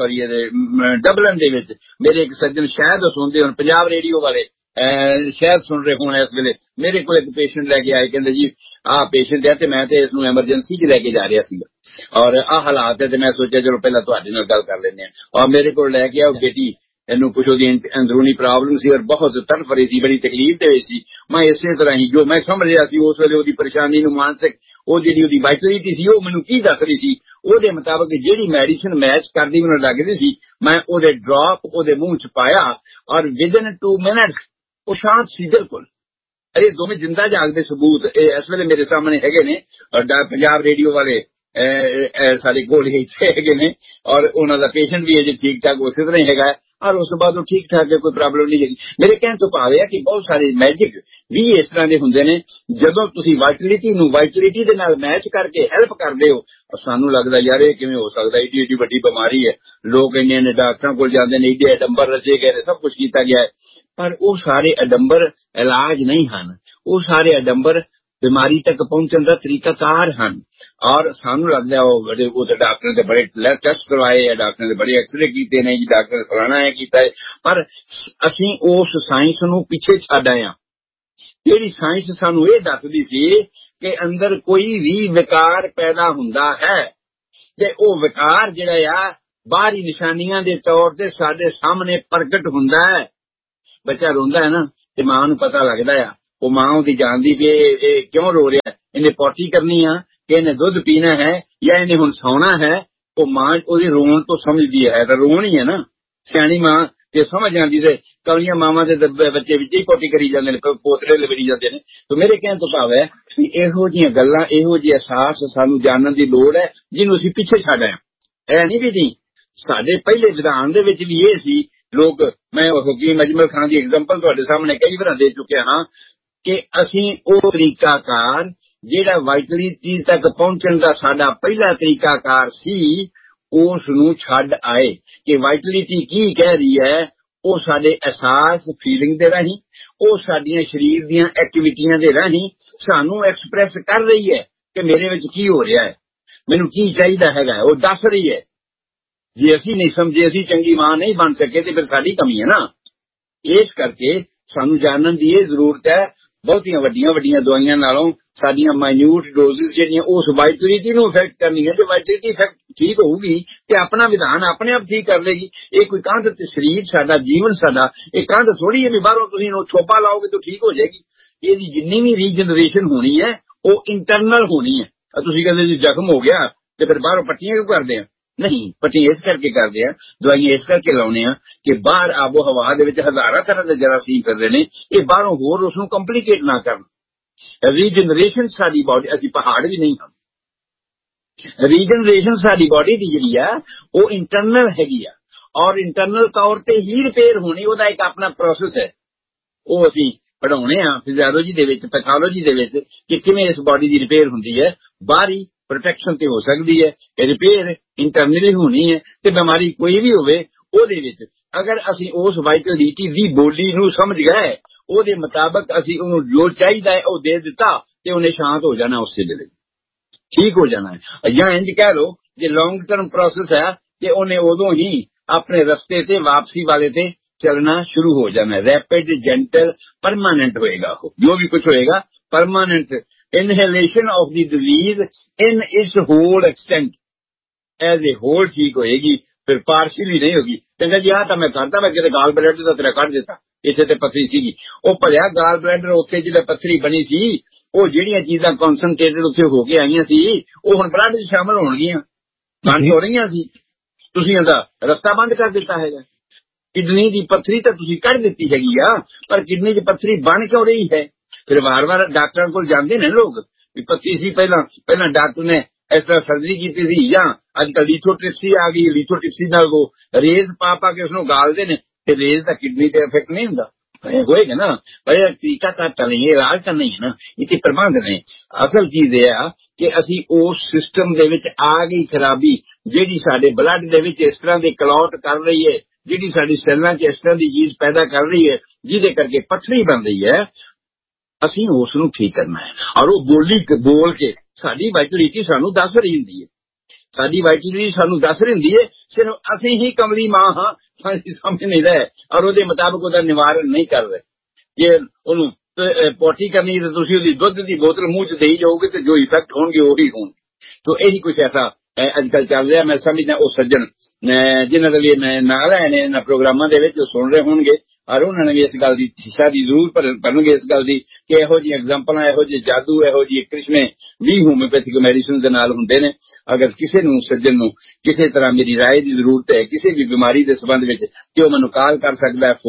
डबलन दे विच मेरे एक सज्जन शायद सुनते हुण, पंजाब रेडियो वाले शायद सुन रहे होने इस वेले, मेरे को एक पेशेंट लैके आए, कहते जी पेशेंट है, मैं इसनूं एमरजेंसी च लैके जा रहा सीगा, और हालात है, तो मैं सोचा चलो पहला तुहाडे नाल गल कर लेने। और मेरे को लैके आओ बेटी, इनू कुछ अंदरूनी प्रॉब्लम सी और बहुत तड़फ रही सी, बड़ी तकलीफ दे सी। मैं इसे तरह ही जो मैं समझ रहा सी उस वेले ओहदी परेशानी नूं, मानसिक वो जिहड़ी ओहदी वाइटलिटी सी, वो मैनूं की दस रही सी, ओहदे मुताबिक जिहड़ी मैडिसिन मैच करदी मैनूं लगदी सी, मैं ओहदे ड्रॉप ओहदे मुंह च पाया, और विदिन 2 मिनट्स वो शांत सी बिल्कुल। अरे दोवें जिंदा जागदे सबूत इस वेले मेरे सामने हैगे ने, और पंजाब रेडियो वाले सारे कोल इत्थे हैगे ने, और उन्हां दा पेशेंट भी अजे ठीक ठाक उस तरह ही हैगा, और उस बाद वो ठीक ठाक है, कोई प्रॉब्लम नहीं है। मेरे कहने तो भाव है कि बहुत सारे मैजिक भी इस तरह के होंगे ने, जदों तुसीं वाइटलिटी दे नाल मैच करके हेल्प करदे हो, सानू लगदा यार ये किवें हो सकदा, एडी एडी वड्डी बीमारी है, लोग इन्ने डॉक्टरां कोल जांदे ने, एडे अडंबर रचे गए ने, सब कुछ किया गया है, पर वो सारे अडंबर इलाज नहीं हैं, वो सारे अडंबर बीमारी तक पहुंचने का तरीकाकार हैं। और सानू लगता है वो डॉक्टर ने बड़े टेस्ट करवाए है, डॉक्टर ने बड़े एक्सरे किए ने जी, डॉक्टर ने फलाना है किया है, पर असीं उस साइंस नूं पिछे छड्ड आए हां। जिहड़ी साइंस सानू ये दसदी सी कि अंदर कोई भी विकार पैदा हुंदा है, ते वो विकार जिहड़ा आ ਬਾਹਰੀ ਨਿਸ਼ਾਨੀਆਂ ਦੇ ਤੌਰ ਤੇ ਸਾਡੇ ਸਾਹਮਣੇ ਪ੍ਰਗਟ ਹੁੰਦਾ ਹੈ। ਬੱਚਾ ਰੋਂਦਾ ਹੈ ਨਾ ਤੇ ਮਾਂ ਨੂੰ ਪਤਾ ਲੱਗਦਾ ਆ, ਉਹ ਮਾਂ ਉਹਦੀ ਜਾਣਦੀ ਵੀ ਇਹ ਕਿਉਂ ਰੋ ਰਿਹਾ, ਇਹਨੇ ਪੋਟੀ ਕਰਨੀ ਆ ਕਿ ਇਹਨੇ ਦੁੱਧ ਪੀਣਾ ਹੈ ਜਾਂ ਇਹਨੇ ਹੁਣ ਸੌਣਾ ਹੈ। ਉਹ ਮਾਂ ਉਹਦੇ ਰੋਣ ਤੋਂ ਸਮਝਦੀ ਹੈ ਤਾਂ ਰੋਣ ਹੀ ਹੈ ਨਾ। ਸਿਆਣੀ ਮਾਂ ਜੇ ਸਮਝ ਜਾਂਦੀ ਤੇ ਕੌਲੀਆਂ ਮਾਵਾਂ ਦੇ ਬੱਚੇ ਵਿੱਚ ਹੀ ਪੋਟੀ ਕਰੀ ਜਾਂਦੇ ਨੇ, ਪੋਤਰੇ ਲਿਬੜੀ ਜਾਂਦੇ ਨੇ। ਤੇ ਮੇਰੇ ਕਹਿਣ ਤੋਂ ਭਾਵ ਹੈ ਵੀ ਇਹੋ ਜਿਹੀਆਂ ਗੱਲਾਂ, ਇਹੋ ਜਿਹੇ ਅਹਿਸਾਸ ਸਾਨੂੰ ਜਾਣਨ ਦੀ ਲੋੜ ਹੈ ਜਿਹਨੂੰ ਅਸੀਂ ਪਿੱਛੇ ਛੱਡ ਆਏ। ਇਹ ਨਹੀਂ ਵੀ ਨਹੀਂ, ਸਾਡੇ ਪਹਿਲੇ ਵਿਧਾਨ ਦੇ ਵਿੱਚ ਵੀ ਇਹ ਸੀ। ਲੋਕ, ਮੈਂ ਹਕੀਮ ਅਜਮਲ ਖਾਨ ਦੀ ਐਗਜ਼ਾਮਪਲ ਤੁਹਾਡੇ ਸਾਹਮਣੇ ਕਈ ਵਾਰ ਦੇ ਚੁੱਕਿਆ ਹਾਂ ਕਿ ਅਸੀਂ ਉਹ ਤਰੀਕਾਕਾਰ ਜਿਹੜਾ ਵਾਈਟਲਿਟੀ ਤੱਕ ਪਹੁੰਚਣ ਦਾ ਸਾਡਾ ਪਹਿਲਾ ਤਰੀਕਾਕਾਰ ਸੀ, ਉਸ ਨੂੰ ਛੱਡ ਆਏ ਕਿ ਵਾਈਟਲਿਟੀ ਕੀ ਕਹਿ ਰਹੀ ਹੈ। ਉਹ ਸਾਡੇ ਅਹਿਸਾਸ, ਫੀਲਿੰਗ ਦੇ ਰਾਹੀਂ, ਉਹ ਸਾਡੀਆਂ ਸਰੀਰ ਦੀਆਂ ਐਕਟੀਵਿਟੀਆਂ ਦੇ ਰਾਹੀਂ ਸਾਨੂੰ ਐਕਸਪ੍ਰੈਸ ਕਰ ਰਹੀ ਹੈ ਕਿ ਮੇਰੇ ਵਿੱਚ ਕੀ ਹੋ ਰਿਹਾ ਹੈ, ਮੈਨੂੰ ਕੀ ਚਾਹੀਦਾ ਹੈਗਾ, ਉਹ ਦੱਸ ਰਹੀ ਹੈ। ਜੇ ਅਸੀਂ ਨਹੀਂ ਸਮਝੇ, ਅਸੀਂ ਚੰਗੀ ਮਾਂ ਨਹੀਂ ਬਣ ਸਕੇ ਤੇ ਫਿਰ ਸਾਡੀ ਕਮੀ ਹੈ ਨਾ। ਇਸ ਕਰਕੇ ਸਾਨੂੰ ਜਾਣਨ ਦੀ ਇਹ ਜ਼ਰੂਰਤ ਹੈ, ਬਹੁਤੀਆਂ ਵੱਡੀਆਂ ਵੱਡੀਆਂ ਦਵਾਈਆਂ ਨਾਲੋਂ ਸਾਡੀਆਂ ਮਾਈਨਿਊਟ ਡੋਜ਼ਿਸ ਜਿਹੜੀਆਂ ਉਸ ਵਾਈਟਲਿਟੀ ਨੂੰ ਇਫੈਕਟ ਕਰਨੀਆਂ। ਜੇ ਵਾਈਟਲਿਟੀ ਇਫੈਕਟ ਠੀਕ ਹੋਊਗੀ ਤੇ ਆਪਣਾ ਵਿਧਾਨ ਆਪਣੇ ਆਪ ਠੀਕ ਕਰ ਲੇਗੀ। ਇਹ ਕੋਈ ਕੰਧ ਤੇ ਸਰੀਰ ਸਾਡਾ, ਜੀਵਨ ਸਾਡਾ ਇਹ ਕੰਧ ਥੋੜੀ ਹੈ ਵੀ ਬਾਹਰੋਂ ਤੁਸੀਂ ਛੋਪਾ ਲਾਓਗੇ ਤਾਂ ਠੀਕ ਹੋ ਜਾਏਗੀ। ਇਹਦੀ ਜਿੰਨੀ ਵੀ ਰੀਜਨਰੇਸ਼ਨ ਹੋਣੀ ਹੈ ਉਹ ਇੰਟਰਨਲ ਹੋਣੀ ਹੈ। ਤੁਸੀਂ ਕਹਿੰਦੇ ਜੀ ਜ਼ਖਮ ਹੋ ਗਿਆ ਤੇ ਫਿਰ ਬਾਹਰੋਂ ਪੱਟੀਆਂ ਕਿਉਂ ਕਰਦੇ ਆ? ਨਹੀਂ, ਪੱਟੀ ਇਸ ਕਰਕੇ ਕਰਦੇ ਆ, ਦਵਾਈਆਂ ਇਸ ਕਰਕੇ ਲਾਉਣੇ ਆ ਕਿ ਬਾਹਰ ਆਬੋ ਹਵਾ ਦੇ ਵਿੱਚ ਹਜ਼ਾਰਾਂ ਤਰ੍ਹਾਂ ਦੇ ਜਰਾਸੀਮ ਕਰਦੇ ਨੇ, ਇਹ ਬਾਹਰੋਂ ਹੋਰ ਉਸ ਨੂੰ ਕੰਪਲੀਕੇਟ ਨਾ ਕਰਨ। ਰੀਜਨਰੇਸ਼ਨ ਸਾਡੀ ਬਾਡੀ, ਅਸੀਂ ਪਹਾੜ ਵੀ ਨਹੀਂ ਹਾਂ। ਰੀਜਨਰੇਸ਼ਨ ਸਾਡੀ ਬਾਡੀ ਦੀ ਜਿਹੜੀ ਆ ਉਹ ਇੰਟਰਨਲ ਹੈਗੀ ਆ, ਔਰ ਇੰਟਰਨਲ ਤੌਰ ਤੇ ਹੀ ਰਿਪੇਅਰ ਹੋਣੀ, ਉਹਦਾ ਇੱਕ ਆਪਣਾ ਪ੍ਰੋਸੈਸ ਹੈ। ਉਹ ਅਸੀਂ ਪੜ੍ਹਾਉਣੇ ਆ ਫਿਜ਼ੀਓਲੋਜੀ ਦੇ ਵਿੱਚ, ਪੈਥੋਲੋਜੀ ਦੇ ਵਿੱਚ ਕਿ ਕਿਵੇਂ ਇਸ ਬਾਡੀ ਦੀ ਰਿਪੇਅਰ ਹੁੰਦੀ ਹੈ। ਬਾਹਰੀ ਪ੍ਰੋਟੈਕਸ਼ਨ ਤੇ ਹੋ ਸਕਦੀ ਹੈ, ਰਿਪੇਅਰ ਇੰਟਰਨਲੀ ਹੋਣੀ ਹੈ। ਤੇ ਬਿਮਾਰੀ ਕੋਈ ਵੀ ਹੋਵੇ ਉਹਦੇ ਵਿੱਚ ਅਗਰ ਅਸੀਂ ਉਸ ਵਾਈਟਲਿਟੀ ਦੀ ਬੋਲੀ ਨੂੰ ਸਮਝ ਗਏ, ਉਹਦੇ ਮੁਤਾਬਕ ਅਸੀਂ ਉਹਨੂੰ ਜੋ ਚਾਹੀਦਾ ਹੈ ਉਹ ਦੇ ਦਿੱਤਾ ਤੇ ਉਹਨੇ ਸ਼ਾਂਤ ਹੋ ਜਾਣਾ, ਉਸੇ ਵੇਲੇ ਠੀਕ ਹੋ ਜਾਣਾ ਹੈ। ਜਾਂ ਇੰਜ ਕਹਿ ਲਓ ਜੇ ਲੌਂਗ ਟਰਮ ਪ੍ਰੋਸੈਸ ਹੈ ਤੇ ਉਹਨੇ ਉਦੋਂ ਹੀ ਆਪਣੇ ਰਸਤੇ ਤੇ ਵਾਪਸੀ ਵਾਲੇ ਤੇ ਚੱਲਣਾ ਸ਼ੁਰੂ ਹੋ ਜਾਣਾ। ਰੈਪਿਡ, ਜੈਂਟਲ, ਪਰਮਾਨੈਂਟ ਹੋਏਗਾ। ਉਹ ਜੋ ਵੀ ਕੁਝ ਹੋਏਗਾ permanent. ਇਨਹੇਲੇਸ਼ਨ of the disease in it's hole extent as a hole ਠੀਕ ਹੋਏਗੀ, ਫਿਰ ਪਾਰਸ਼ਲੀ ਨਹੀਂ ਹੋਗੀ। ਕਹਿੰਦਾ ਜੀ ਆਹ ਤਾਂ ਮੈਂ ਕਰਦਾ, ਮੈਂ ਕਿਤੇ ਗਾਲ ਬਲੈਡਰ ਦਾ ਤੇਰਾ ਕੱਢ ਦਿੱਤਾ, ਇੱਥੇ ਤੇ ਪੱਥਰੀ ਸੀਗੀ। ਉਹ ਭਲਿਆ ਗਾਲ ਬਲੈਡਰ ਉੱਥੇ ਜਿਹੜਾ ਪੱਥਰੀ ਬਣੀ ਸੀ, ਉਹ ਜਿਹੜੀਆਂ ਚੀਜ਼ਾਂ ਕਨਸਨਟ੍ਰੇਟਡ ਉੱਥੇ ਹੋ ਕੇ ਆਈਆਂ ਸੀ ਉਹ ਹੁਣ ਬਲੱਡ 'ਚ ਸ਼ਾਮਲ ਹੋਣਗੀਆਂ, ਬੰਦ ਹੋ ਰਹੀਆਂ ਸੀ। ਤੁਸੀਂ ਇਹਦਾ ਰਸਤਾ ਬੰਦ ਕਰ ਦਿੱਤਾ ਹੈਗਾ। ਕਿਡਨੀ ਦੀ ਪੱਥਰੀ ਤਾਂ ਤੁਸੀਂ ਕੱਢ ਦਿੱਤੀ ਹੈਗੀ ਆ, ਪਰ ਕਿਡਨੀ 'ਚ ਪੱਥਰੀ ਬਣ ਕਿਉਂ ਰਹੀ ਹੈ? ਫਿਰ ਵਾਰ-ਵਾਰ ਡਾਕਟਰਾਂ ਕੋਲ ਜਾਂਦੇ ਨੇ ਲੋਕ ਵੀ ਪੱਥਰੀ ਸੀ, ਪਹਿਲਾਂ ਡਾਕਟਰ ਨੇ ਇਸ ਤਰ੍ਹਾਂ ਸਰਜਰੀ ਕੀਤੀ ਸੀ, ਜਾਂ ਅੱਜ ਕੱਲ੍ਹ ਲੀਥੋਟ੍ਰਿਪਸੀ ਆ ਗਈ, ਲੀਥੋਟ੍ਰਿਪਸੀ ਨਾਲ ਉਹ ਰੇਜ਼ ਪਾ ਕੇ ਉਸਨੂੰ ਗਾਲਦੇ ਨੇ ਤੇ ਰੇਜ਼ ਦਾ ਕਿਡਨੀ ਤੇ ਇਫੈਕਟ ਨਹੀਂ ਹੁੰਦਾ। ਹੋਏਗਾ ਨਾ, ਪਰ ਇਹ ਤਰੀਕਾ ਤਾਂ ਨਹੀਂ, ਇਹ ਇਲਾਜ ਤਾਂ ਨਹੀਂ ਹੈ ਨਾ, ਇਹ ਪ੍ਰਬੰਧ ਨੇ। ਅਸਲ ਚੀਜ਼ ਇਹ ਆ ਕਿ ਅਸੀਂ ਉਸ ਸਿਸਟਮ ਦੇ ਵਿੱਚ ਆ ਗਈ ਖਰਾਬੀ, ਜਿਹੜੀ ਸਾਡੇ ਬਲੱਡ ਦੇ ਵਿੱਚ ਇਸ ਤਰ੍ਹਾਂ ਦੇ ਕਲੌਟ ਕਰ ਰਹੀ ਹੈ, ਜਿਹੜੀ ਸਾਡੀ ਸੈੱਲਾਂ 'ਚ ਇਸ ਤਰ੍ਹਾਂ ਦੀ ਚੀਜ਼ ਪੈਦਾ ਕਰ ਰਹੀ ਹੈ ਜਿਹਦੇ ਕਰਕੇ ਪੱਥਰੀ ਬਣ ਰਹੀ ਹੈ, ਅਸੀਂ ਉਸ ਨੂੰ ਠੀਕ ਕਰਨਾ ਹੈ। ਔਰ ਉਹ ਬੋਲ ਕੇ ਸਾਡੀ ਵਾਈਟਲਿਟੀ ਸਾਨੂੰ ਦੱਸ ਰਹੀ ਹੁੰਦੀ ਹੈ, ਸਾਡੀ ਵਾਈਟਲਿਟੀ ਸਾਨੂੰ ਦੱਸ ਰਹੀ ਹੁੰਦੀ ਹੈ। ਸਿਰਫ ਅਸੀਂ ਹੀ ਕਮਲੀ ਮਾਂ ਹਾਂ, ਸਾਡੀ ਸਮਝ ਨਹੀਂ ਰਹੇ ਔਰ ਉਹਦੇ ਮੁਤਾਬਕ ਉਹਦਾ ਨਿਵਾਰਨ ਨਹੀਂ ਕਰ ਰਹੇ। ਜੇ ਉਹਨੂੰ ਪੋਟੀ ਕਰਨੀ ਤੇ ਤੁਸੀਂ ਉਹਦੀ ਦੁੱਧ ਦੀ ਬੋਤਲ ਮੂੰਹ 'ਚ ਦੇਈ ਜਾਓਗੇ ਤੇ ਜੋ ਇਫੈਕਟ ਹੋਣਗੇ ਉਹੀ ਹੋਣਗੇ। ਤਾਂ ਇਹੀ ਕੁਛ ਐਸਾ ਅੱਜ ਕੱਲ੍ਹ ਚੱਲ ਰਿਹਾ। ਮੈਂ ਸਮਝਦਾ ਉਹ ਸੱਜਣ ਜਿਨ੍ਹਾਂ ਦੇ ਵੀ ਮੈਂ ਨਾਲ ਆਏ ਨੇ ਇਹਨਾਂ ਪ੍ਰੋਗਰਾਮਾਂ ਦੇ ਵਿੱਚ, ਉਹ ਸੁਣ ਰਹੇ ਹੋਣਗੇ ਔਰ ਉਹਨਾਂ ਨੇ ਵੀ ਇਸ ਗੱਲ ਦੀ ਸ਼ਿक्षा ਦੀ ਜ਼ਰੂਰ ਭਰਨਗੇ, ਇਸ ਗੱਲ ਦੀ ਕਿ ਇਹੋ ਜਿਹੀ ਐਗਜ਼ਾਮਪਲਾਂ, ਇਹੋ ਜਿਹੇ ਜਾਦੂ, ਇਹੋ ਜਿਹੇ ਕ੍ਰਿਸ਼ਮੇ ਵੀ ਹੋਮਿਓਪੈਥਿਕ ਮੈਡੀਸਨ ਦੇ ਨਾਲ ਹੁੰਦੇ ਨੇ। ਅਗਰ ਕਿਸੇ ਨੂੰ, ਸੱਜਣ ਨੂੰ ਕਿਸੇ ਤਰ੍ਹਾਂ ਮੇਰੀ ਰਾਏ ਦੀ ਜ਼ਰੂਰਤ ਹੈ ਕਿਸੇ ਵੀ ਬਿਮਾਰੀ ਦੇ ਸੰਬੰਧ ਵਿੱਚ, ਤੇ ਉਹ ਮੈਨੂੰ ਕਾਲ ਕਰ ਸਕਦਾ ਹੈ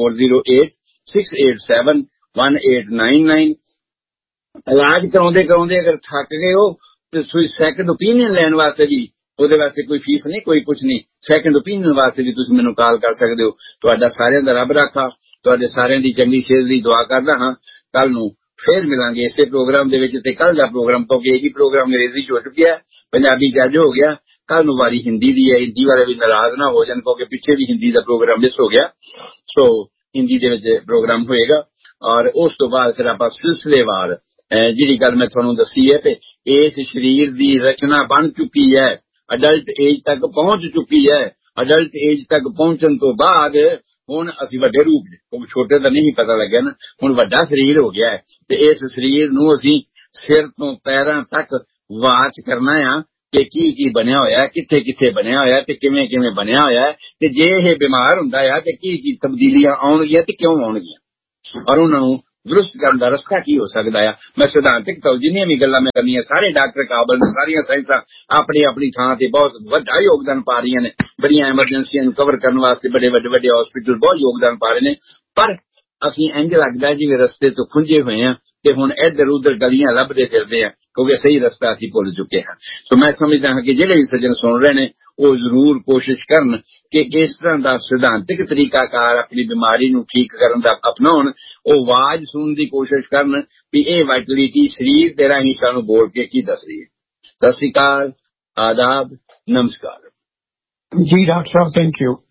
4086871899। ਇਲਾਜ ਕਰਾਉਂਦੇ ਅਗਰ ਥੱਕ ਗਏ ਹੋ ਤੇ ਤੁਸੀਂ ਸੈਕੰਡ ਓਪੀਨੀਅਨ ਲੈਣ ਵਾਸਤੇ ਵੀ, ਉਹਦੇ ਵਾਸਤੇ ਕੋਈ ਫੀਸ ਨਹੀਂ, ਕੋਈ ਕੁਝ ਨਹੀਂ, ਸੈਕੰਡ ਓਪੀਨੀਅਨ ਵਾਸਤੇ ਵੀ ਤੁਸੀਂ ਮੈਨੂੰ ਕਾਲ ਕਰ ਸਕਦੇ ਹੋ। ਤੁਹਾਡਾ ਸਾਰਿਆਂ ਦਾ ਰੱਬ ਰਾਖਾ, ਤੁਹਾਡੇ ਸਾਰਿਆਂ ਦੀ ਚੰਗੀ ਸਿਹਤ ਦੀ ਦੁਆ ਕਰਦਾ ਹਾਂ। ਕੱਲ ਨੂੰ ਫੇਰ ਮਿਲਾਂਗੇ ਇਸੇ ਪ੍ਰੋਗਰਾਮ ਦੇ ਵਿੱਚ। ਤੇ ਕੱਲ ਦਾ ਪ੍ਰੋਗਰਾਮ ਕਿਉਂਕਿ ਇਹ ਹੀ ਪ੍ਰੋਗਰਾਮ ਅੰਗਰੇਜ਼ੀ 'ਚ ਹੋ ਚੁੱਕਿਆ, ਪੰਜਾਬੀ 'ਚ ਅੱਜ ਹੋ ਗਿਆ, ਕੱਲ ਨੂੰ ਵਾਰੀ ਹਿੰਦੀ ਦੀ ਹੈ। ਹਿੰਦੀ ਵਾਲੇ ਵੀ ਨਾਰਾਜ਼ ਨਾ ਹੋ ਜਾਣ ਕਿਉਂਕਿ ਪਿੱਛੇ ਵੀ ਹਿੰਦੀ ਦਾ ਪ੍ਰੋਗਰਾਮ ਮਿਸ ਹੋ ਗਿਆ। ਸੋ ਹਿੰਦੀ ਦੇ ਵਿੱਚ ਪ੍ਰੋਗਰਾਮ ਹੋਏਗਾ ਔਰ ਉਸ ਤੋਂ ਬਾਅਦ ਫਿਰ ਆਪਾਂ ਸਿਲਸਿਲੇਵਾਰ ਜਿਹੜੀ ਗੱਲ ਮੈਂ ਤੁਹਾਨੂੰ ਦੱਸੀ ਹੈ ਤੇ ਇਸ ਸਰੀਰ ਦੀ ਰਚਨਾ ਬਣ ਚੁੱਕੀ ਹੈ, ਅਡਲਟ ਏਜ ਤੱਕ ਪਹੁੰਚ ਚੁੱਕੀ ਹੈ। ਅਡਲਟ ਏਜ ਤੱਕ ਪਹੁੰਚਣ ਤੋਂ ਬਾਅਦ ਹੁਣ ਅਸੀਂ ਵੱਡੇ ਰੂਪ, ਉਹ ਛੋਟੇ ਤਾਂ ਨਹੀਂ ਪਤਾ ਲੱਗਿਆ ਨਾ, ਹੁਣ ਵੱਡਾ ਸਰੀਰ ਹੋ ਗਿਆ ਹੈ ਤੇ ਇਸ ਸਰੀਰ ਨੂੰ ਅਸੀਂ ਸਿਰ ਤੋਂ ਪੈਰਾਂ ਤੱਕ ਵਾਚ ਕਰਨਾ ਆ। कि की बनया होया, किथे किथे बनया होया ते किवें किवें बनया होया है, ते जे ये बीमार हुंदा है ते की तब्दीलियां आउणगियां ते क्यों आउणगियां और उन्हां नूं दुरुस्त करन दा रस्ता की हो सकदा है। मैं सिद्धांतिक तौर जिन्नियां भी गल्लां मैं करनियां, सारे डॉक्टर काबल ने, सारियां साइंसां अपनी अपनी थां ते बहुत वड्डा योगदान पा रही ने। बड़ियां एमरजेंसियां नूं कवर करन वास्ते बड़े वड्डे हॉस्पिटल बहुत योगदान पा रहे ने, पर असीं इंज लगदा है जिवें रस्ते तो खुंजे हुए हैं ते हुण इधर उधर गलियां लभदे फिरदे हैं, क्योंकि सही रस्ता असीं भुल चुके हैं। तो मैं समझदा हां कि जिहड़े भी सज्जन सुन रहे ने वो जरूर कोशिश करन कि इस तरह का सिद्धांतिक तरीकाकार अपनी बीमारी नूं ठीक करन दा अपनाउण, वो आवाज सुनने की कोशिश करन भी ये वाइटलिटी शरीर दे राहीं सानूं बोल के की दस रही है। सत श्री अकाल, आदाब, नमस्कार जी डॉक्टर साहब, thank you.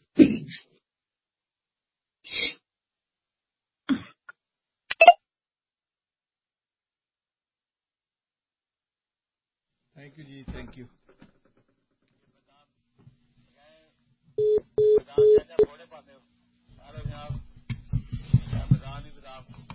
Thank you ji, thank you. बदाम चाचा थोड़े पाते हो, सारे जनाब बदाम ही बदाम।